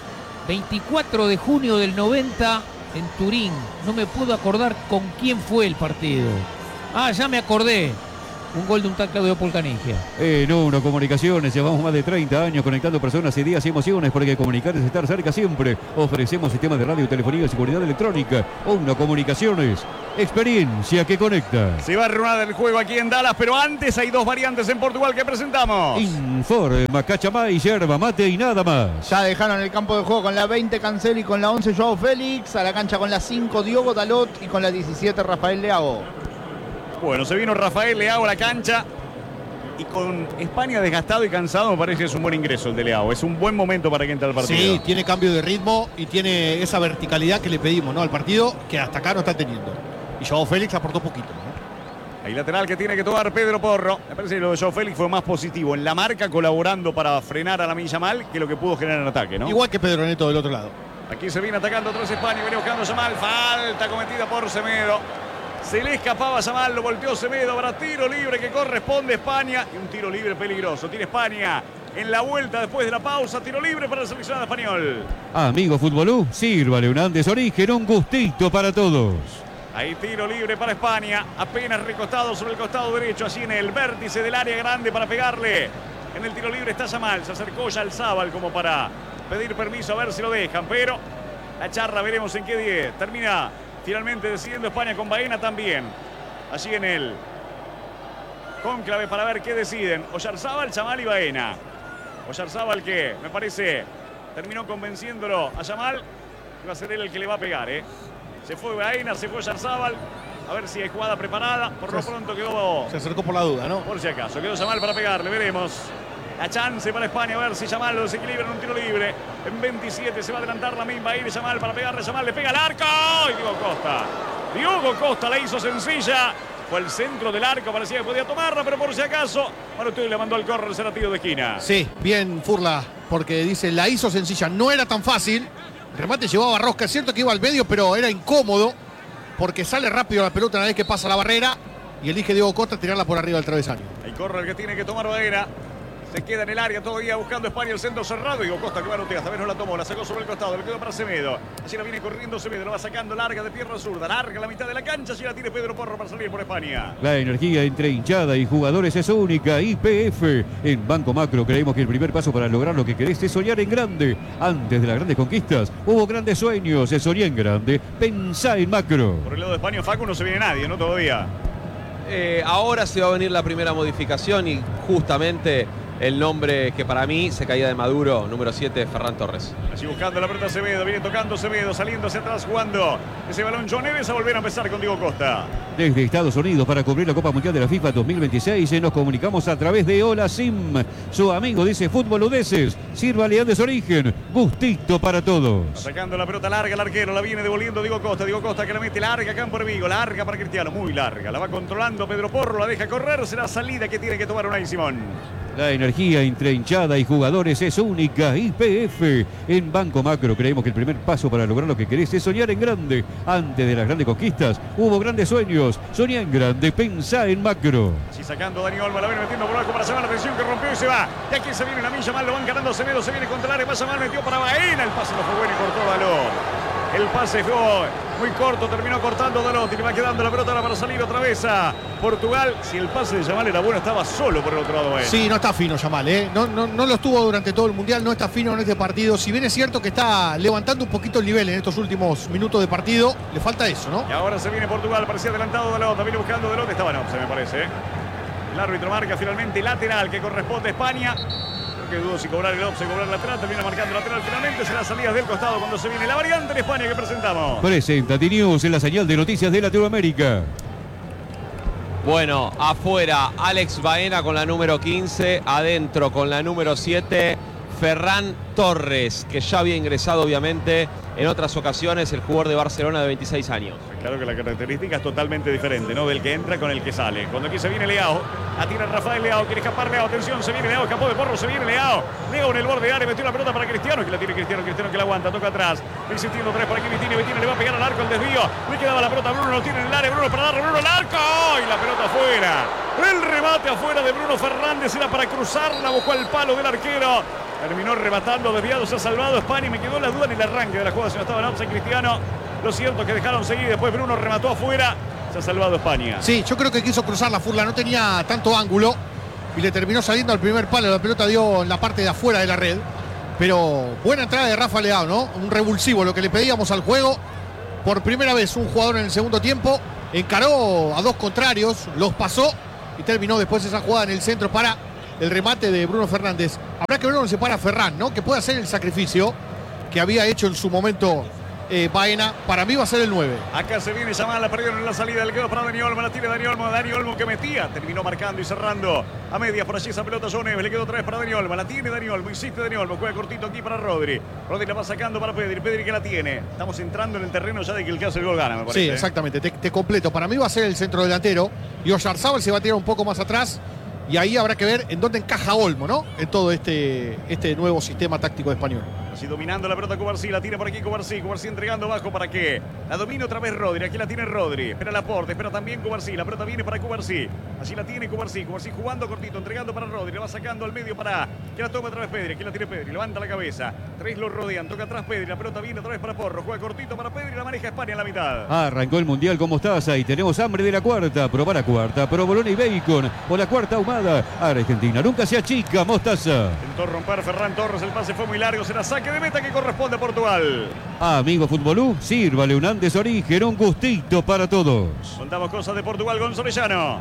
veinticuatro de junio del noventa en Turín. No me puedo acordar con quién fue el partido. Ah, ya me acordé. Un gol de un tal Claudio Polcanigia. En Uno Comunicaciones llevamos más de treinta años conectando personas, ideas y emociones, porque comunicar es estar cerca siempre. Ofrecemos sistemas de radio, telefonía y seguridad electrónica. Uno Comunicaciones, experiencia que conecta. Se va a reanudar el juego aquí en Dallas, pero antes hay dos variantes en Portugal que presentamos. Informa, cachamay, yerba mate y nada más. Ya dejaron el campo de juego con la veinte Cancel y con la once Joao Félix. A la cancha con la cinco Diogo Dalot y con la diecisiete Rafael Leao. Bueno, se vino Rafael Leao a la cancha y con España desgastado y cansado me parece que es un buen ingreso el de Leao. Es un buen momento para que entre al partido. Sí, tiene cambio de ritmo y tiene esa verticalidad que le pedimos, ¿no? Al partido que hasta acá no está teniendo. Y Joao Félix aportó poquito, ¿no? Hay lateral que tiene que tomar Pedro Porro. Me parece que lo de Joao Félix fue más positivo en la marca, colaborando para frenar a la Lamine Yamal, que lo que pudo generar en ataque, ¿no? Igual que Pedro Neto del otro lado. Aquí se viene atacando otra vez España, viene buscando Yamal. Falta cometida por Semedo. Se le escapaba Yamal, lo volteó Semedo. Habrá tiro libre que corresponde a España. Y un tiro libre peligroso. Tiene España en la vuelta después de la pausa. Tiro libre para el seleccionado español. Amigo Futbolú, sírvale un Andes Origen, un gustito para todos. Ahí tiro libre para España. Apenas recostado sobre el costado derecho. Allí en el vértice del área grande para pegarle. En el tiro libre está Yamal. Se acercó ya al Zabal como para pedir permiso a ver si lo dejan. Pero la charla veremos en qué diez. Termina finalmente decidiendo España con Baena también. Allí en el cónclave para ver qué deciden. Oyarzábal, Yamal y Baena. Oyarzábal que me parece terminó convenciéndolo a Yamal. Va a ser él el que le va a pegar, ¿eh? Se fue Baena, se fue Oyarzábal. A ver si hay jugada preparada. Por lo pronto quedó... Se acercó por la duda, ¿no? Por si acaso. Quedó Yamal para pegarle. Veremos. La chance para España, a ver si Yamal lo desequilibra en un tiro libre. En veintisiete se va a adelantar la misma ir Yamal para pegarle. Yamal le pega al arco. Y Diogo Costa. Diogo Costa la hizo sencilla. Fue al centro del arco, parecía que podía tomarla, pero por si acaso, bueno, usted le mandó al córner, será tiro de esquina. Sí, bien Furla, porque dice, la hizo sencilla. No era tan fácil. El remate llevaba rosca. Es cierto que iba al medio, pero era incómodo, porque sale rápido la pelota una vez que pasa la barrera. Y elige Diogo Costa tirarla por arriba del travesaño. El córner que tiene que tomar Baena. Se queda en el área todavía buscando España el centro cerrado. Diego Costa que manotea, esta vez no la tomó, la sacó sobre el costado, le quedó para Semedo. Allí la viene corriendo Semedo, la va sacando larga de pierna zurda, larga la mitad de la cancha. Allí la tiene Pedro Porro para salir por España. La energía entre hinchada y jugadores es única. Y P F. En Banco Macro creemos que el primer paso para lograr lo que querés es soñar en grande. Antes de las grandes conquistas hubo grandes sueños. Se soñó en grande. Pensá en Macro. Por el lado de España, Facu, no se viene nadie, ¿no? Todavía. Eh, ahora se va a venir la primera modificación y justamente el nombre que para mí se caía de Maduro, número siete, Ferran Torres. Allí buscando la pelota Semedo, viene tocando Semedo, saliendo hacia atrás, jugando ese balón John Neves a volver a empezar con Diego Costa. Desde Estados Unidos para cubrir la Copa Mundial de la FIFA dos mil veintiséis nos comunicamos a través de Hola Sim. Su amigo dice Fútbol Udeses, sírvale Andes Origen, gustito para todos. Sacando la pelota larga el arquero, la viene devolviendo Diego Costa. Diego Costa que la mete larga acá en por Vigo, larga para Cristiano, muy larga. La va controlando Pedro Porro, la deja correr, será salida que tiene que tomar Unai Simón. La energía entre hinchada y jugadores es única. Y P F. En Banco Macro creemos que el primer paso para lograr lo que querés es soñar en grande. Antes de las grandes conquistas hubo grandes sueños. Soñá en grande, pensá en Macro. Sí, sacando Dani Olmo, la viene metiendo por abajo para Yamal, la atención que rompió y se va. Y aquí se viene Lamine Yamal, lo van ganando Semedo, se viene contra el área, va Yamal, metió para Baena, el pase no fue bueno y cortó Dalot. El pase fue muy corto, terminó cortando Dalot y le va quedando la pelota para salir otra vez a Portugal. Si el pase de Yamal era bueno, estaba solo por el otro lado. Él. Sí, no está fino Yamal, ¿eh? No, no, no lo estuvo durante todo el Mundial, no está fino en este partido. Si bien es cierto que está levantando un poquito el nivel en estos últimos minutos de partido, le falta eso, ¿no? Y ahora se viene Portugal, parecía adelantado Dalot, también buscando Dalot, estaba no, se me parece. ¿eh? El árbitro marca finalmente lateral que corresponde a España. Que dudo si cobrar el offside, cobrar lateral, termina marcando lateral finalmente, será salidas del costado cuando se viene la variante en España que presentamos. Presenta T-News en la señal de noticias de Latinoamérica. Bueno, afuera Alex Baena con la número quince, adentro con la número siete, Ferran Torres, que ya había ingresado obviamente en otras ocasiones, el jugador de Barcelona de veintiséis años. Claro que la característica es totalmente diferente, ¿no? Del que entra con el que sale. Cuando aquí se viene Leao, atira Rafael Leao, quiere escapar Leao, atención, se viene Leao, escapó de Porro, se viene Leao. Leao en el borde de área, metió la pelota para Cristiano, que la tiene Cristiano, Cristiano que la aguanta, toca atrás. Insistiendo tres por aquí, Vitinho, Vitinho le va a pegar al arco, el desvío. Le quedaba la pelota a Bruno, lo tiene en el área, Bruno para darle, Bruno al arco. Y la pelota afuera. El remate afuera de Bruno Fernández era para cruzarla, buscó el palo del arquero. Terminó rematando, desviado, se ha salvado España. Me quedó la duda en el arranque de la jugada si no estaba en offside Cristiano. Lo cierto es que dejaron seguir, después Bruno remató afuera. Se ha salvado España. Sí, yo creo que quiso cruzar la Furla, no tenía tanto ángulo y le terminó saliendo al primer palo. La pelota dio en la parte de afuera de la red. Pero buena entrada de Rafa Leao, ¿no? Un revulsivo, lo que le pedíamos al juego. Por primera vez un jugador en el segundo tiempo encaró a dos contrarios, los pasó y terminó después esa jugada en el centro para el remate de Bruno Fernández. Habrá que ver dónde se para Ferran, ¿no? Que puede hacer el sacrificio que había hecho en su momento eh, Baena. Para mí va a ser el nueve. Acá se viene Yamal, la perdieron en la salida, le quedó para Dani Olmo, la tiene Dani Olmo, Dani Olmo que metía, terminó marcando y cerrando a medias por allí esa pelota. John Neves, le quedó otra vez para Dani Olmo, la tiene Dani Olmo, insiste Dani Olmo, juega cortito aquí para Rodri. Rodri la va sacando para Pedri, Pedri que la tiene. Estamos entrando en el terreno ya de que el que hace el gol gana, me parece. Sí, exactamente, te, te completo. Para mí va a ser el centro delantero y Oyarzabal se va a tirar un poco más atrás. Y ahí habrá que ver en dónde encaja Olmo, ¿no? En todo este, este nuevo sistema táctico español. Así dominando la pelota Cubarsí, la tiene por aquí Cubarsí, Cubarsí entregando abajo para qué. La domina otra vez Rodri, aquí la tiene Rodri. Espera Laporte, espera también Cubarsí, la pelota viene para Cubarsí. Así la tiene Cubarsí, Cubarsí jugando cortito, entregando para Rodri, la va sacando al medio para que la toma otra vez Pedri, aquí la tiene Pedri, levanta la cabeza. Tres lo rodean, toca atrás Pedri, la pelota viene otra vez para Porro, juega cortito para Pedri, la maneja España en la mitad. Arrancó el Mundial con mostaza y tenemos hambre de la cuarta. Probá la cuarta, provolone y bacon o la cuarta ahumada. Argentina nunca se achica, mostaza. Intentó romper Ferran Torres, el pase fue muy largo, será saque de meta que corresponde a Portugal. Amigo Futbolú, sírvale un Andes Origen, un gustito para todos. Contamos cosas de Portugal, Gonzalo Llano.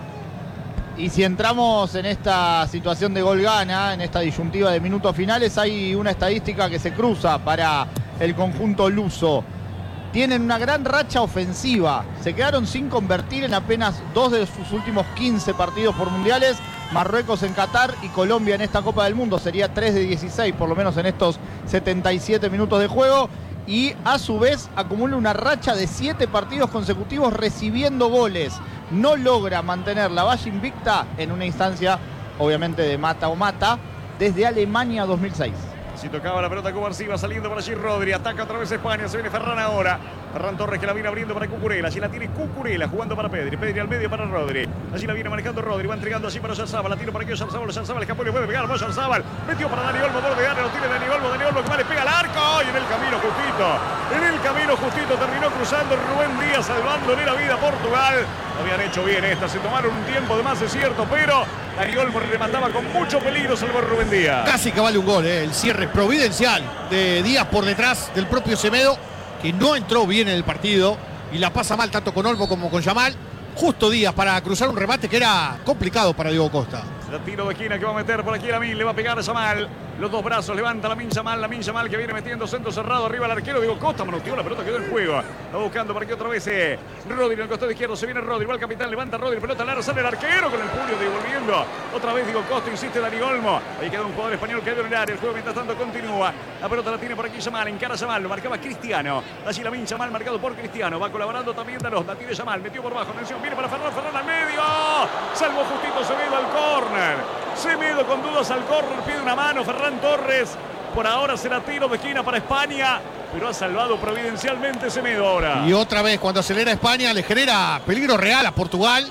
Y si entramos en esta situación de gol gana, en esta disyuntiva de minutos finales, hay una estadística que se cruza para el conjunto luso. Tienen una gran racha ofensiva. Se quedaron sin convertir en apenas dos de sus últimos quince partidos por mundiales. Marruecos en Qatar y Colombia en esta Copa del Mundo. Sería tres de dieciséis, por lo menos en estos setenta y siete minutos de juego. Y a su vez acumula una racha de siete partidos consecutivos recibiendo goles. No logra mantener la valla invicta en una instancia, obviamente, de mata o mata, desde Alemania dos mil seis. Si tocaba la pelota Cubarsí, va saliendo por allí Rodri, ataca otra vez España, se viene Ferran ahora. Ferran Torres que la viene abriendo para Cucurella, allí la tiene Cucurella jugando para Pedri, Pedri al medio para Rodri. Allí la viene manejando Rodri, va entregando allí para Oyarzabal, la tira por aquí Oyarzabal, Oyarzabal escapó y le puede pegar, Oyarzabal, metió para Dani Olmo, borde de área, lo tiene Dani Olmo, Dani Olmo que va, le pega al arco y en el camino justito, en el camino justito terminó cruzando Rubén Díaz, salvándole la vida a Portugal. Lo habían hecho bien esta, se tomaron un tiempo de más, es cierto, pero Dani Olmo remataba con mucho peligro, salvó Rubén Díaz. Casi que vale un gol, ¿eh? El cierre providencial de Díaz por detrás del propio Semedo, que no entró bien en el partido y la pasa mal tanto con Olmo como con Yamal. Justo Díaz para cruzar un remate que era complicado para Diego Costa. El tiro de esquina que va a meter por aquí Lamin, le va a pegar a Yamal. Los dos brazos, levanta Lamin Yamal, Lamin Yamal que viene metiendo centro cerrado arriba al arquero. Diego Costa manoteó la pelota, quedó en juego. Está buscando para que otra vez eh, Rodri en el costado izquierdo, se viene Rodri, va el capitán, levanta Rodri, pelota al aro, sale el arquero con el puño devolviendo. Otra vez Diego Costa, insiste Dani Olmo. Ahí queda un jugador español que ha ido en el área. El juego mientras tanto continúa. La pelota la tiene por aquí Yamal, encara Yamal, lo marcaba Cristiano. Allí Lamin Yamal marcado por Cristiano. Va colaborando también Dalos, la tiene Yamal, metió por bajo. Atención, viene para Ferran, Ferran al medio. Salvo justito Semedo al córner. Semedo con dudas al córner, pide una mano Ferran Torres. Por ahora será tiro de esquina para España, pero ha salvado providencialmente Semedo ahora. Y otra vez cuando acelera España le genera peligro real a Portugal.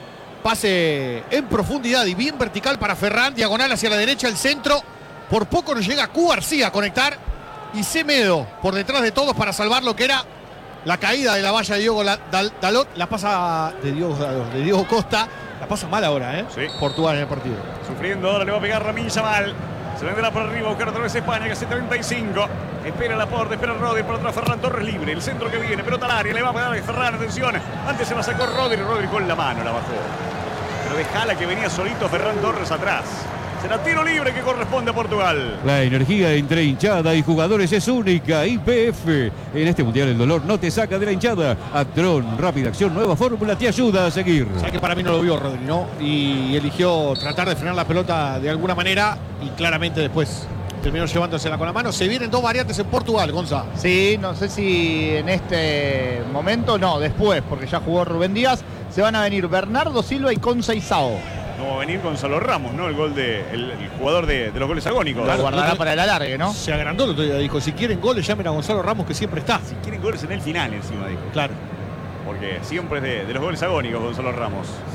Pase en profundidad y bien vertical para Ferran, diagonal hacia la derecha, el centro. Por poco nos llega Cubarsí a conectar y Semedo por detrás de todos para salvar lo que era la caída de la valla de Diego Dalot. La pasa de Diego, de Diego Costa. La pasa mal ahora, ¿eh? Sí. Portugal en el partido. Sufriendo ahora, le va a pegar Lamin Yamal. Se vendrá por arriba a buscar otra vez España, que hace treinta y cinco. Espera Laporte, espera Rodri, por atrás Ferran Torres libre. El centro que viene, pelota al área, le va a pegar a Ferran, atención. Antes se la sacó Rodri, Rodri con la mano la bajó. Pero dejala que venía solito Ferran Torres atrás. Será tiro libre que corresponde a Portugal. La energía entre hinchada y jugadores es única. I P F. En este Mundial el dolor no te saca de la hinchada. Actron, rápida acción, nueva fórmula, te ayuda a seguir. O sea que para mí no lo vio Rodri, ¿no? Y eligió tratar de frenar la pelota de alguna manera y claramente después terminó llevándosela con la mano. Se vienen dos variantes en Portugal, Gonza. Sí, no sé si en este momento, no, después, porque ya jugó Rubén Díaz. Se van a venir Bernardo Silva y Conceição. No va a venir Gonzalo Ramos, ¿no? El gol de el, el jugador de, de los goles agónicos. Lo guardará para el alargue, ¿no? Se agrandó el otro día, dijo, si quieren goles llamen a Gonzalo Ramos que siempre está. Si quieren goles en el final encima, dijo. Claro. Porque siempre es de, de los goles agónicos Gonzalo Ramos. Sí. Pero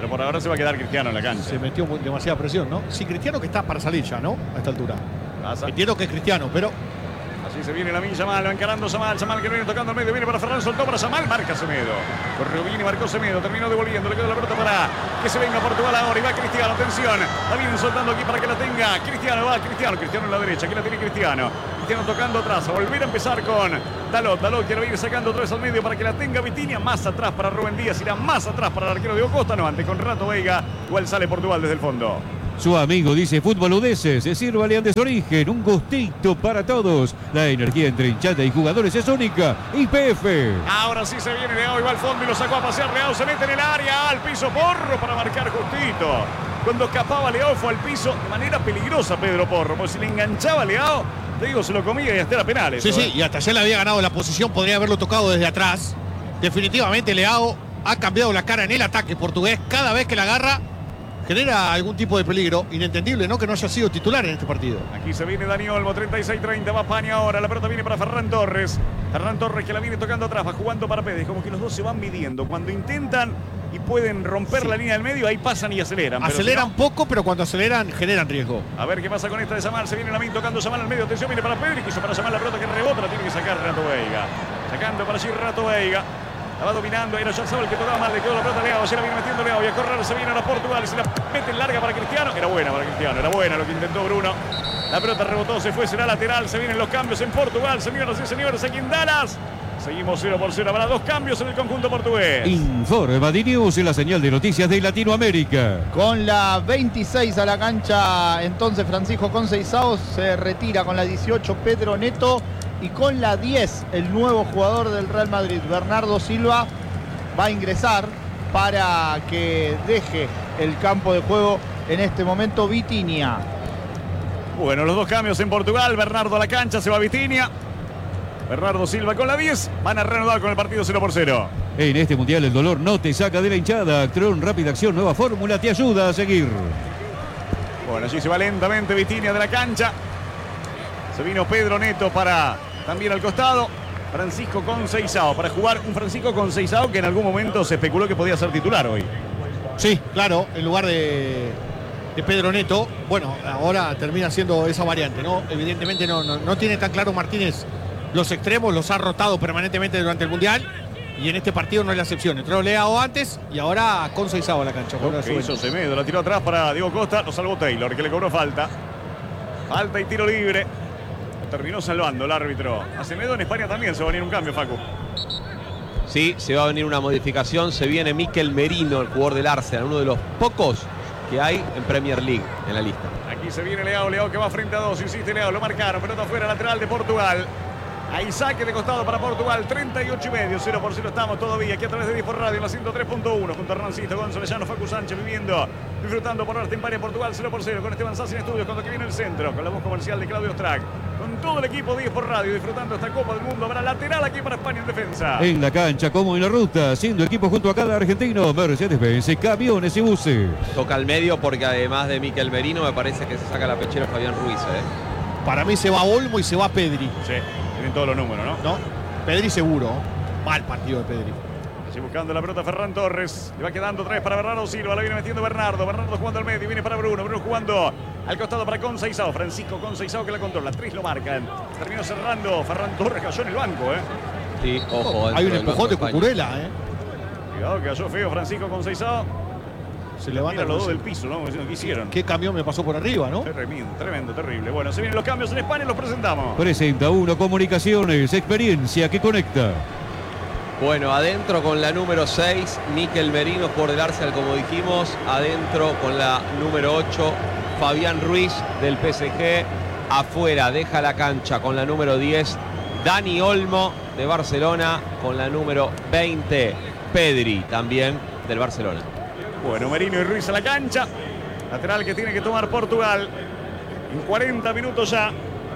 Pero por ahora se va a quedar Cristiano en la cancha. Se metió muy- demasiada presión, ¿no? Sí, Cristiano que está para salir ya, ¿no? A esta altura. Pasa. Entiendo que es Cristiano, pero Así se viene la milla Yamal, va encarando Yamal, Yamal que viene tocando al medio, viene para Ferran, soltó para Yamal, marca Semedo. Corrió bien y marcó Semedo, terminó devolviendo, le quedó la pelota para que se venga Portugal ahora y va Cristiano, atención, la vienen soltando aquí para que la tenga Cristiano, va Cristiano, Cristiano en la derecha, aquí la tiene Cristiano. Cristiano tocando atrás, a volver a empezar con Dalot, Dalot quiere ir sacando tres al medio para que la tenga Vitinha, más atrás para Rubén Díaz, irá más atrás para el arquero Diego Costa, no, antes con Rato Veiga, igual sale Portugal desde el fondo. Su amigo dice Fútbol Udeses, sírvale antes origen, un gustito para todos. La energía entre hinchada y jugadores es única. Y P F. Ahora sí se viene Leao y va al fondo y lo sacó a pasear. Leao se mete en el área, al piso Porro para marcar justito. Cuando escapaba Leao fue al piso de manera peligrosa Pedro Porro, porque si le enganchaba a Leao, te digo, se lo comía y hasta era penal. sí, eso, sí, ¿eh? y hasta ya le había ganado la posición, podría haberlo tocado desde atrás. Definitivamente Leao ha cambiado la cara en el ataque portugués. Cada vez que la agarra, genera algún tipo de peligro. Inentendible, ¿no? Que no haya sido titular en este partido. Aquí se viene Dani Olmo, treinta y seis treinta, va España ahora, la pelota viene para Ferran Torres. Ferran Torres que la viene tocando atrás, va jugando para Pérez, como que los dos se van midiendo. Cuando intentan y pueden romper Sí. la línea del medio, ahí pasan y aceleran. pero Aceleran si no- poco, pero cuando aceleran, generan riesgo. A ver qué pasa con esta de Yamal, se viene Lamin tocando Yamal al medio, atención, viene para Pedri, quiso para Yamal la pelota que rebota, la tiene que sacar Rato Veiga. Sacando para allí Rato Veiga. La va dominando, era Yarzabal que tocaba mal, le quedó la pelota a Leao, ayer la viene metiendo Leao y a correr, se viene ahora Portugal y se la mete en larga para Cristiano. Era buena para Cristiano, era buena lo que intentó Bruno. La pelota rebotó, se fue, será lateral, se vienen los cambios en Portugal, señoras y señores, aquí en Dallas. Seguimos cero por cero, habrá dos cambios en el conjunto portugués. Informa D-News en la señal de noticias de Latinoamérica. Con la veintiséis a la cancha, entonces Francisco Conceição se retira con la dieciocho Pedro Neto y con la diez el nuevo jugador del Real Madrid, Bernardo Silva, va a ingresar para que deje el campo de juego en este momento Vitinha. Bueno, los dos cambios en Portugal, Bernardo a la cancha, se va Vitinha. Bernardo Silva con la diez, van a reanudar con el partido cero por cero. En este mundial el dolor no te saca de la hinchada. Actron Rápida Acción, nueva fórmula, te ayuda a seguir. Bueno, allí se va lentamente Vitinha de la cancha. Se vino Pedro Neto para también al costado. Francisco Conceição para jugar un Francisco Conceição que en algún momento se especuló que podía ser titular hoy. Sí, claro, en lugar de, de Pedro Neto. Bueno, ahora termina siendo esa variante, ¿no? Evidentemente no, no, no tiene tan claro Martínez los extremos, los ha rotado permanentemente durante el Mundial. Y en este partido no es la excepción. Entró Leao antes y ahora Conceição a la cancha. Lo que hizo Semedo, la tiró atrás para Diego Costa, lo salvó Taylor, que le cobró falta. Falta y tiro libre. Terminó salvando el árbitro. A Semedo en España también se va a venir un cambio, Facu. Sí, se va a venir una modificación. Se viene Mikel Merino, el jugador del Arsenal, uno de los pocos que hay en Premier League en la lista. Aquí se viene Leao, Leao que va frente a dos, insiste Leao, lo marcaron, pelota afuera, lateral de Portugal. Ahí saque de costado para Portugal, treinta y ocho y medio, cero por cero estamos todavía aquí a través de Dispor Radio en la ciento tres punto uno, junto a Hernancito, Gonzalo Llano, Facu Sánchez viviendo, disfrutando por arte en Paria, Portugal, cero por cero, con Esteban Sassi en estudios, cuando que viene el centro, con la voz comercial de Claudio Strack, con todo el equipo de Dispor Radio, disfrutando esta Copa del Mundo, habrá lateral aquí para España en defensa. En la cancha como en la ruta, haciendo equipo junto a cada argentino, Mercedes-Benz, camiones y buses. Toca al medio porque además de Mikel Merino me parece que se saca la pechera Fabián Ruiz. ¿eh? Para mí se va Olmo y se va Pedri. Sí, tienen todos los números, ¿no? ¿No? Pedri seguro. Mal partido de Pedri. Allí buscando la pelota Ferran Torres. Le va quedando tres para Bernardo Silva. La viene metiendo Bernardo. Bernardo jugando al medio. Viene para Bruno. Bruno jugando al costado para Conceição. Francisco Conceição que la controla. Tres lo marcan. Terminó cerrando. Ferran Torres cayó en el banco, ¿eh? Sí, ojo. Hay un dentro del empujón de Banco España. Cucurella, ¿eh? Cuidado que cayó feo Francisco Conceição. Se levanta Mira los dos como del piso, ¿no? Diciendo, ¿qué hicieron? ¿Qué camión me pasó por arriba, no? Tremendo, tremendo, terrible. Bueno, se vienen los cambios en España y los presentamos. Presenta uno Comunicaciones, experiencia que conecta. Bueno, adentro con la número seis, Mikel Merino, por del Arsenal, como dijimos. Adentro con la número ocho, Fabián Ruiz, del P S G. Afuera, deja la cancha con la número diez, Dani Olmo, de Barcelona. Con la número veinte, Pedri, también del Barcelona. Bueno, Merino y Ruiz a la cancha. Lateral que tiene que tomar Portugal. En cuarenta minutos ya.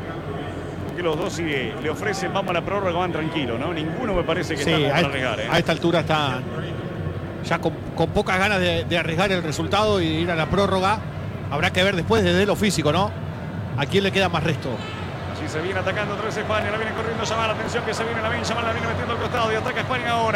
Que los dos si le ofrecen, vamos a la prórroga, van tranquilos, ¿no? Ninguno me parece que Sí, está como a, para esta, arriesgar, ¿eh? a esta altura está ya con, con pocas ganas de, de arriesgar el resultado y ir a la prórroga. Habrá que ver después desde lo físico, ¿no? ¿A quién le queda más resto? Allí se viene atacando tres España, la viene corriendo Yamal, atención que se viene la viene Yamal, la viene metiendo al costado y ataca España ahora.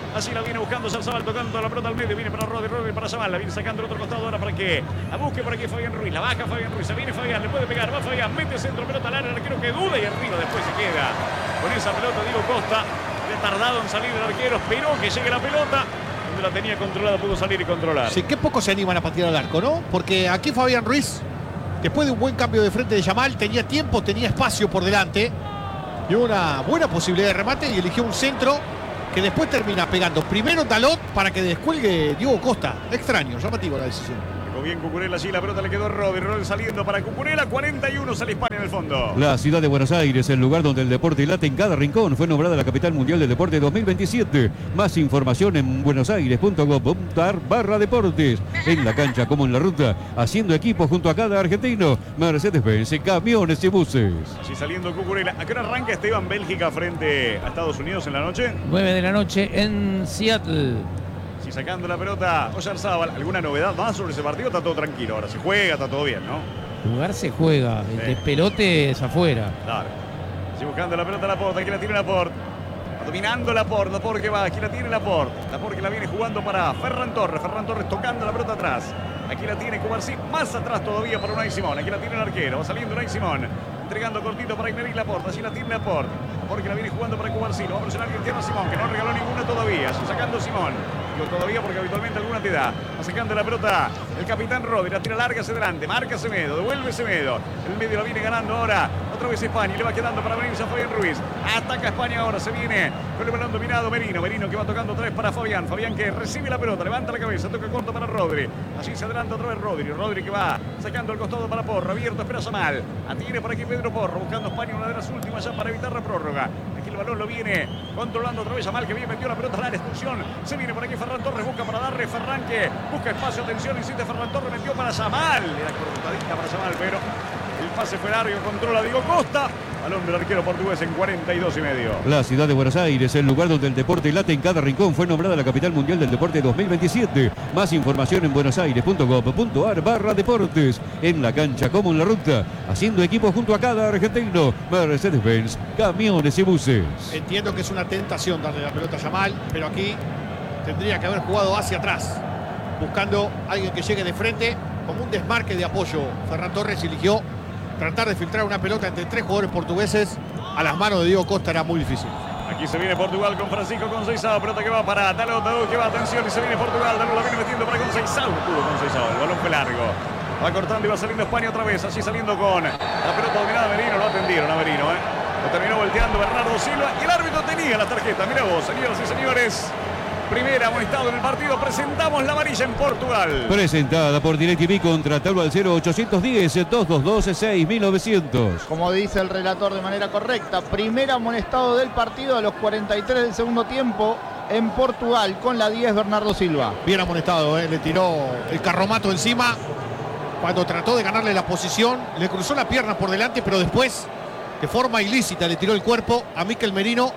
Así la viene buscando Zarzabal, tocando la pelota al medio. Viene para Rodri, Rodri para Zamal. La viene sacando el otro costado ahora para que la busque por aquí Fabián Ruiz. La baja Fabián Ruiz. Se viene Fabián, le puede pegar. Va Fabián, mete centro, pelota al área. El arquero que duda y arriba después se queda con esa pelota Diego Costa. Le ha tardado en salir el arquero. Esperó que llegue la pelota. Donde la tenía controlada pudo salir y controlar. Sí, qué poco se animan a patear al arco, ¿no? Porque aquí Fabián Ruiz, después de un buen cambio de frente de Yamal, tenía tiempo, tenía espacio por delante. Y una buena posibilidad de remate y eligió un centro que después termina pegando primero Dalot para que descuelgue Diego Costa. Extraño, llamativo la decisión. Llegó bien Cucurella, allí la pelota le quedó a Rodri. Rodri saliendo para Cucurella, cuarenta y uno sale España en el fondo. La ciudad de Buenos Aires, el lugar donde el deporte late en cada rincón, fue nombrada la capital mundial del deporte dos mil veintisiete. Más información en buenosaires punto gov punto ar barra deportes. En la cancha como en la ruta, haciendo equipo junto a cada argentino. Mercedes-Benz, camiones y buses. Allí saliendo Cucurella. ¿A qué hora arranca Esteban Bélgica frente a Estados Unidos en la noche? nueve de la noche en Seattle. Sí, sacando la pelota Oyarzábal. ¿Alguna novedad más sobre ese partido? Está todo tranquilo. Ahora se juega, está todo bien, ¿no? Jugar se juega, el Sí. despelote es afuera. Claro. Sigue buscando la pelota Laporte. Aquí la tiene Laporte. Dominando Laporte. Laporte que va. Aquí la tiene Laporte. Laporte que la viene jugando para Ferran Torres. Ferran Torres tocando la pelota atrás. Aquí la tiene Cubarsí. Más atrás todavía para Unai Simón. Aquí la tiene el arquero. Va saliendo Unai Simón. Entregando cortito para Aymeric Laporte. Allí la tiene Laporte. Porque la viene jugando para Cubarsí. Lo va a presionar Cristiano Simón, que no regaló ninguna todavía. Allí sacando Simón. Digo todavía porque habitualmente alguna te da. Va sacando la pelota el capitán Rodri. La tira larga hacia adelante. Marca Semedo. Devuelve Semedo. El medio la viene ganando ahora. Otra vez España. Y le va quedando para venirse a Fabián Ruiz. Ataca España ahora. Se viene con el balón dominado Merino. Merino que va tocando otra vez para Fabián. Fabián que recibe la pelota. Levanta la cabeza. Toca corto para Rodri. Allí se adelanta otra vez Rodri. Rodri que va sacando el costado para Porro. Abierto. Espera Zamal. Atiene por aquí Pedro Porro. Buscando España una de las últimas ya para evitar la prórroga. Aquí el balón lo viene controlando otra vez Zamal, que bien metió la pelota al área. Expulsión. Se viene por aquí Ferran Torres. Busca para darle. Ferran que busca espacio. Atención. Insiste Ferran Torres. Metió para Zamal. Era cortadita para Zamal, pero el pase fue largo. Controla Diego Costa. Balón del arquero portugués en cuarenta y dos y medio. La ciudad de Buenos Aires, el lugar donde el deporte late en cada rincón, fue nombrada la capital mundial del deporte dos mil veintisiete. Más información en buenosaires punto gov punto ar barra deportes. En la cancha como en la ruta, haciendo equipo junto a cada argentino. Mercedes-Benz, camiones y buses. Entiendo que es una tentación darle la pelota a Yamal, pero aquí tendría que haber jugado hacia atrás, buscando a alguien que llegue de frente, como un desmarque de apoyo. Ferran Torres eligió tratar de filtrar una pelota entre tres jugadores portugueses a las manos de Diego Costa. Era muy difícil. Aquí se viene Portugal con Francisco Conceição. Pelota que va para Dalot. Dalot que va, atención, y se viene Portugal. Dalot la viene metiendo para Conceição. No pudo Conceição. El balón fue largo. Va cortando y va saliendo España otra vez. Así saliendo con la pelota dominada de Merino. Lo atendieron a Merino, ¿eh? Lo terminó volteando Bernardo Silva. Y el árbitro tenía la tarjeta. Mira vos, señoras y señores. Primera amonestado en el partido. Presentamos la amarilla en Portugal. Presentada por DirecTV, contratalo al cero ochocientos diez, doscientos doce, seis mil novecientos. Como dice el relator de manera correcta, primer amonestado del partido a los cuarenta y tres del segundo tiempo en Portugal con la diez Bernardo Silva. Bien amonestado, ¿eh? Le tiró el carromato encima cuando trató de ganarle la posición. Le cruzó la pierna por delante, pero después, de forma ilícita, le tiró el cuerpo a Mikel Merino.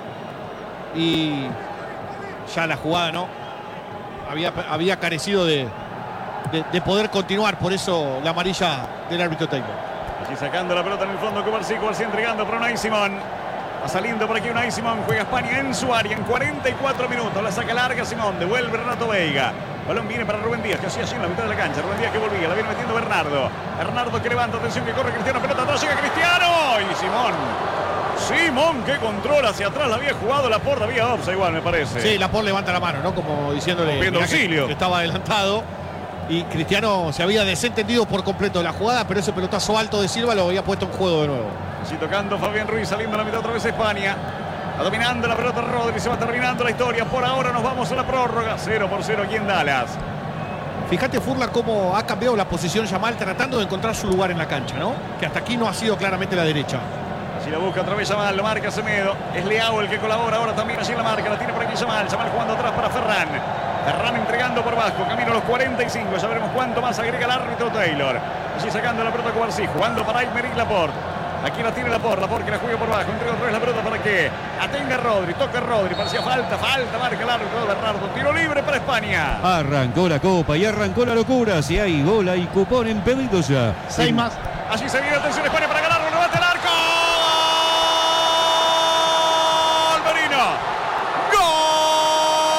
Y ya la jugada, ¿no? Había, había carecido de, de, de poder continuar. Por eso la amarilla del árbitro Taylor. Aquí sacando la pelota en el fondo Cubarsí. Cubarsí entregando para Unai Simón. Va saliendo por aquí Unai Simón. Juega España en su área en cuarenta y cuatro minutos. La saca larga Simón. Devuelve Renato Veiga. Balón viene para Rubén Díaz, que hacía así en la mitad de la cancha. Rubén Díaz que volvía. La viene metiendo Bernardo. Bernardo que levanta. Atención que corre Cristiano. Pelota atrás. Llega Cristiano. Y Simón. Simón que controla hacia atrás. La había jugado Laporte. Había offside igual, me parece. Sí, Laporte levanta la mano, ¿no? Como diciéndole Pidiendo mirá que- auxilio. que estaba adelantado. Y Cristiano se había desentendido por completo de la jugada, pero ese pelotazo alto de Silva lo había puesto en juego de nuevo. Así tocando Fabián Ruiz, saliendo a la mitad otra vez España. Va dominando la pelota Rodri, se va terminando la historia. Por ahora nos vamos a la prórroga. cero por cero aquí en Dallas. Fíjate, Furla, cómo ha cambiado la posición Yamal tratando de encontrar su lugar en la cancha, ¿no? Que hasta aquí no ha sido claramente la derecha. Así la busca otra vez Yamal, lo marca Semedo. Es Leao el que colabora ahora también allí en la marca. La tiene por aquí Yamal. Yamal jugando atrás para Ferran. Ferran entregando por Vasco. Camino a los cuarenta y cinco. Ya veremos cuánto más agrega el árbitro Taylor. Allí sacando la pelota Cubarsí. Jugando para Aymeric Laporte. Aquí la tiene Laporte. Laporte que la juega por Vasco. Entrega otra vez la pelota para que atenga Rodri. Toca Rodri. Parecía falta. Falta. Marca el árbitro de Bernardo. Tiro libre para España. Arrancó la copa y arrancó la locura. Si hay bola y cupón en pedido ya. Seis más. Allí se viene. Atención España para ganarlo. Levanta el arco. ¡Gol! Merino. ¡Gol!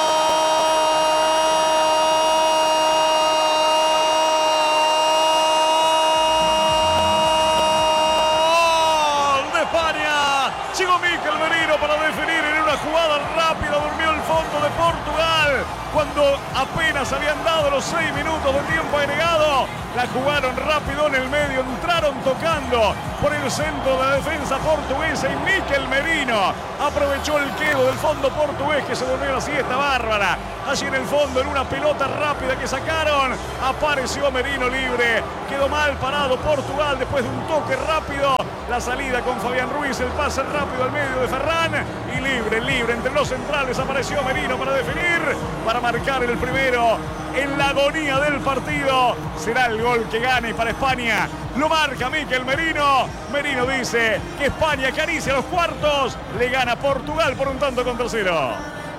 Llegó Mikel Merino para definir en una jugada rápida. Durmió el fondo de Portugal. Cuando apenas habían dado los seis minutos de tiempo agregado, la jugaron rápido en el medio. Entraron tocando por el centro de la defensa portuguesa. Y Mikel Merino aprovechó el quedo del fondo portugués, que se durmió la siesta bárbara. Allí en el fondo, en una pelota rápida que sacaron, apareció Merino libre. Quedó mal parado Portugal después de un toque rápido. La salida con Fabián Ruiz, el pase rápido al medio de Ferran. Y libre, libre entre los centrales apareció Merino para definir, para marcar el primero en la agonía del partido. Será el gol que gane para España. Lo marca Mikel Merino. Merino dice que España acaricia los cuartos. Le gana Portugal por un tanto contra cero.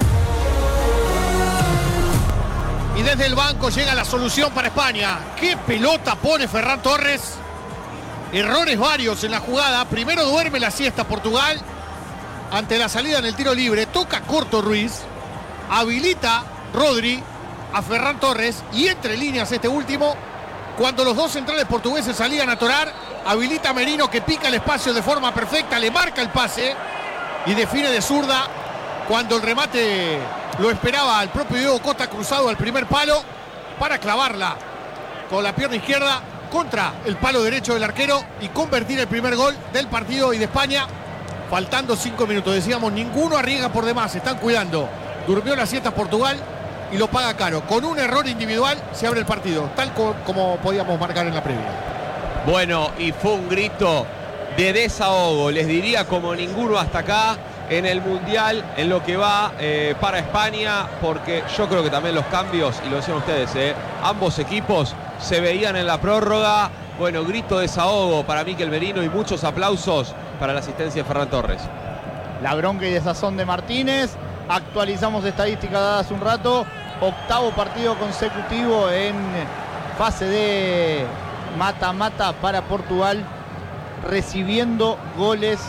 Y desde el banco llega la solución para España. ¿Qué pelota pone Ferran Torres? Errores varios en la jugada. Primero duerme la siesta Portugal ante la salida en el tiro libre. Toca corto Ruiz. Habilita Rodri a Ferran Torres. Y entre líneas este último. Cuando los dos centrales portugueses salían a atorar, habilita a Merino, que pica el espacio de forma perfecta. Le marca el pase y define de zurda. Cuando el remate lo esperaba el propio Diego Costa, cruzado al primer palo para clavarla con la pierna izquierda contra el palo derecho del arquero y convertir el primer gol del partido y de España, faltando cinco minutos. Decíamos, ninguno arriesga por demás, están cuidando. Durmió la siesta Portugal y lo paga caro. Con un error individual se abre el partido, tal co como podíamos marcar en la previa. Bueno, y fue un grito de desahogo, les diría, como ninguno hasta acá en el Mundial, en lo que va eh, para España, porque yo creo que también los cambios, y lo decían ustedes, eh, ambos equipos se veían en la prórroga. Bueno, grito de desahogo para Mikel Merino y muchos aplausos para la asistencia de Ferran Torres. La bronca y desazón de Martínez. Actualizamos estadísticas dadas hace un rato. Octavo partido consecutivo en fase de mata-mata para Portugal, recibiendo goles.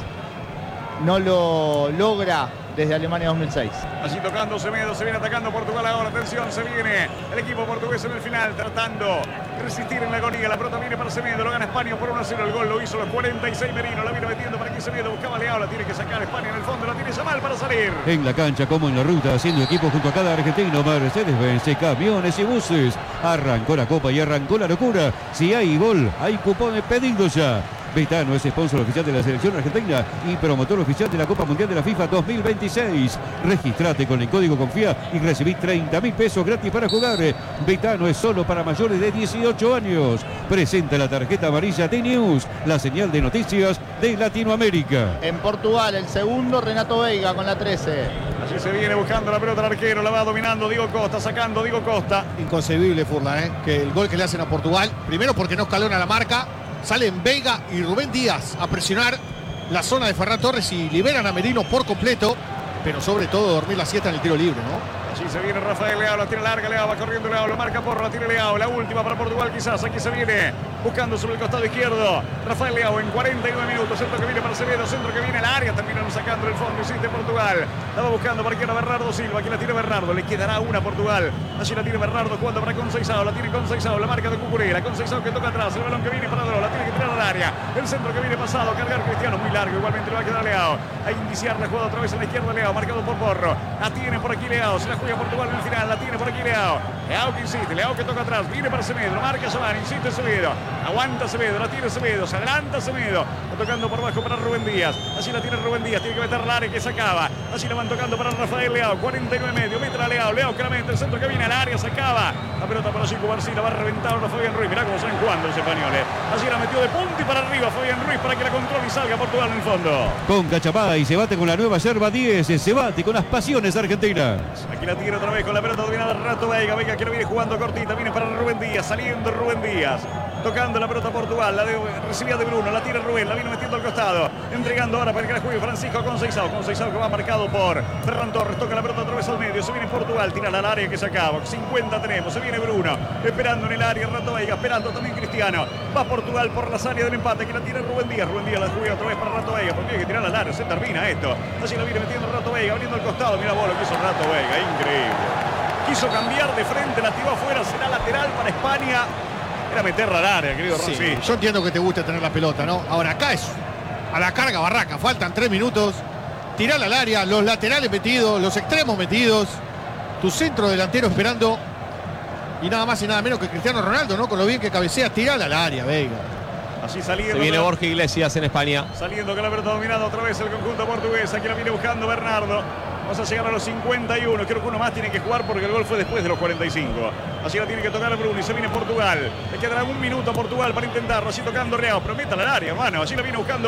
No lo logra desde Alemania dos mil seis. Allí tocando Semedo, se viene atacando Portugal ahora. Atención, se viene el equipo portugués en el final, tratando de resistir en la agonía. La pelota viene para Semedo, lo gana España por uno a cero. El gol lo hizo a los cuarenta y seis Merino, la viene metiendo para aquí Semedo. Buscaba Leao, la tiene que sacar España en el fondo, la tiene Yamal para salir. En la cancha como en la ruta, haciendo equipo junto a cada argentino, Mercedes-Benz, camiones y buses. Arrancó la copa y arrancó la locura. Si hay gol, hay cupones pedidos ya. Betano es sponsor oficial de la selección argentina y promotor oficial de la Copa Mundial de la FIFA dos mil veintiséis. Registrate con el código Confía y recibí treinta mil pesos gratis para jugar. Betano es solo para mayores de dieciocho años. Presenta la tarjeta amarilla T-News, la señal de noticias de Latinoamérica. En Portugal, el segundo, Renato Veiga con la trece. Allí se viene buscando la pelota el arquero, la va dominando Diego Costa, sacando Diego Costa. Inconcebible, Furlan, ¿eh? Que el gol que le hacen a Portugal, primero porque no escalona la marca, salen Veiga y Rubén Díaz a presionar la zona de Ferran Torres y liberan a Merino por completo, pero sobre todo dormir la siesta en el tiro libre, ¿no? Allí se viene Rafael Leao, la tira larga, Leao va corriendo, Leao lo marca Porro, la tira Leao, la última para Portugal quizás. Aquí se viene buscando sobre el costado izquierdo Rafael Leao en cuarenta y nueve minutos. Centro que viene para Semedo, centro que viene al área, terminaron sacando el fondo, insiste Portugal. La va buscando para izquierda Bernardo Silva, aquí la tiene Bernardo, le quedará una a Portugal. Allí la tiene Bernardo jugando para Conceição, la tiene Conceição, la marca de Cucurella, Conceição que toca atrás, el balón que viene para Dró, la tiene que tirar al área. El centro que viene pasado, cargar Cristiano, muy largo, igualmente le va a quedar Leao. A indiciar la jugada otra vez a la izquierda Leao, marcado por Porro. La tiene por aquí Leao, se la juega Portugal en el final. La tiene por aquí Leao. Leao que insiste, Leao que toca atrás, viene para Semedo, marca Giovanni, insiste Semedo, aguanta Semedo, la tiene Semedo, se adelanta Semedo, está tocando por abajo para Rubén Díaz, así la tiene Rubén Díaz, tiene que meter al área que sacaba, así la van tocando para Rafael Leao, cuarenta y nueve medio, mete a Leao, Leao que la mete, el centro que viene al área, sacaba, la pelota para Chico Barcila, va a reventar ahora Fabián Ruiz, mirá cómo salen jugando los españoles, así la metió de punta y para arriba Fabián Ruiz para que la controle y salga Portugal en el fondo. Con Cachapay se bate con la nueva yerba diez, se bate con las pasiones argentinas. Aquí la tiene otra vez con la pelota dominada al rato Veiga, Veiga que lo viene jugando cortita, viene para Rubén Díaz, saliendo Rubén Díaz, tocando la pelota Portugal, la de, recibía de Bruno, la tira Rubén, la viene metiendo al costado, entregando ahora para que la juegue Francisco Conceição, Conceição que va marcado por Ferran Torres, toca la pelota otra vez al medio, se viene Portugal, tira al área que se acaba, cincuenta tenemos, se viene Bruno, esperando en el área, rato Veiga, esperando también Cristiano, va Portugal por las áreas del empate, que la tira Rubén Díaz, Rubén Díaz la juega otra vez para Rato Veiga, porque hay que tirar al área, se termina esto, así la viene metiendo Rato Veiga, abriendo al costado, mira vos lo que hizo Rato Veiga, increíble. Quiso cambiar de frente, la tiró afuera, será lateral para España. Era meterla al área, querido Sí, Rossi. yo entiendo que te guste tener la pelota, ¿no? Ahora acá es a la carga Barraca. Faltan tres minutos. Tirala al área, los laterales metidos, los extremos metidos. Tu centro delantero esperando. Y nada más y nada menos que Cristiano Ronaldo, ¿no? Con lo bien que cabecea, tirala al área, Veiga. Así saliendo. Se viene Borja Iglesias en España. Saliendo con la pelota dominada otra vez el conjunto portugués. Aquí la viene buscando Bernardo. Vamos a llegar a los cincuenta y uno. Creo que uno más tiene que jugar porque el gol fue después de los cuarenta y cinco. Así la tiene que tocar Bruni. Se viene Portugal. Le quedará un minuto a Portugal para intentarlo. Así tocando Reao. Pero métala al área, hermano. Así la viene buscando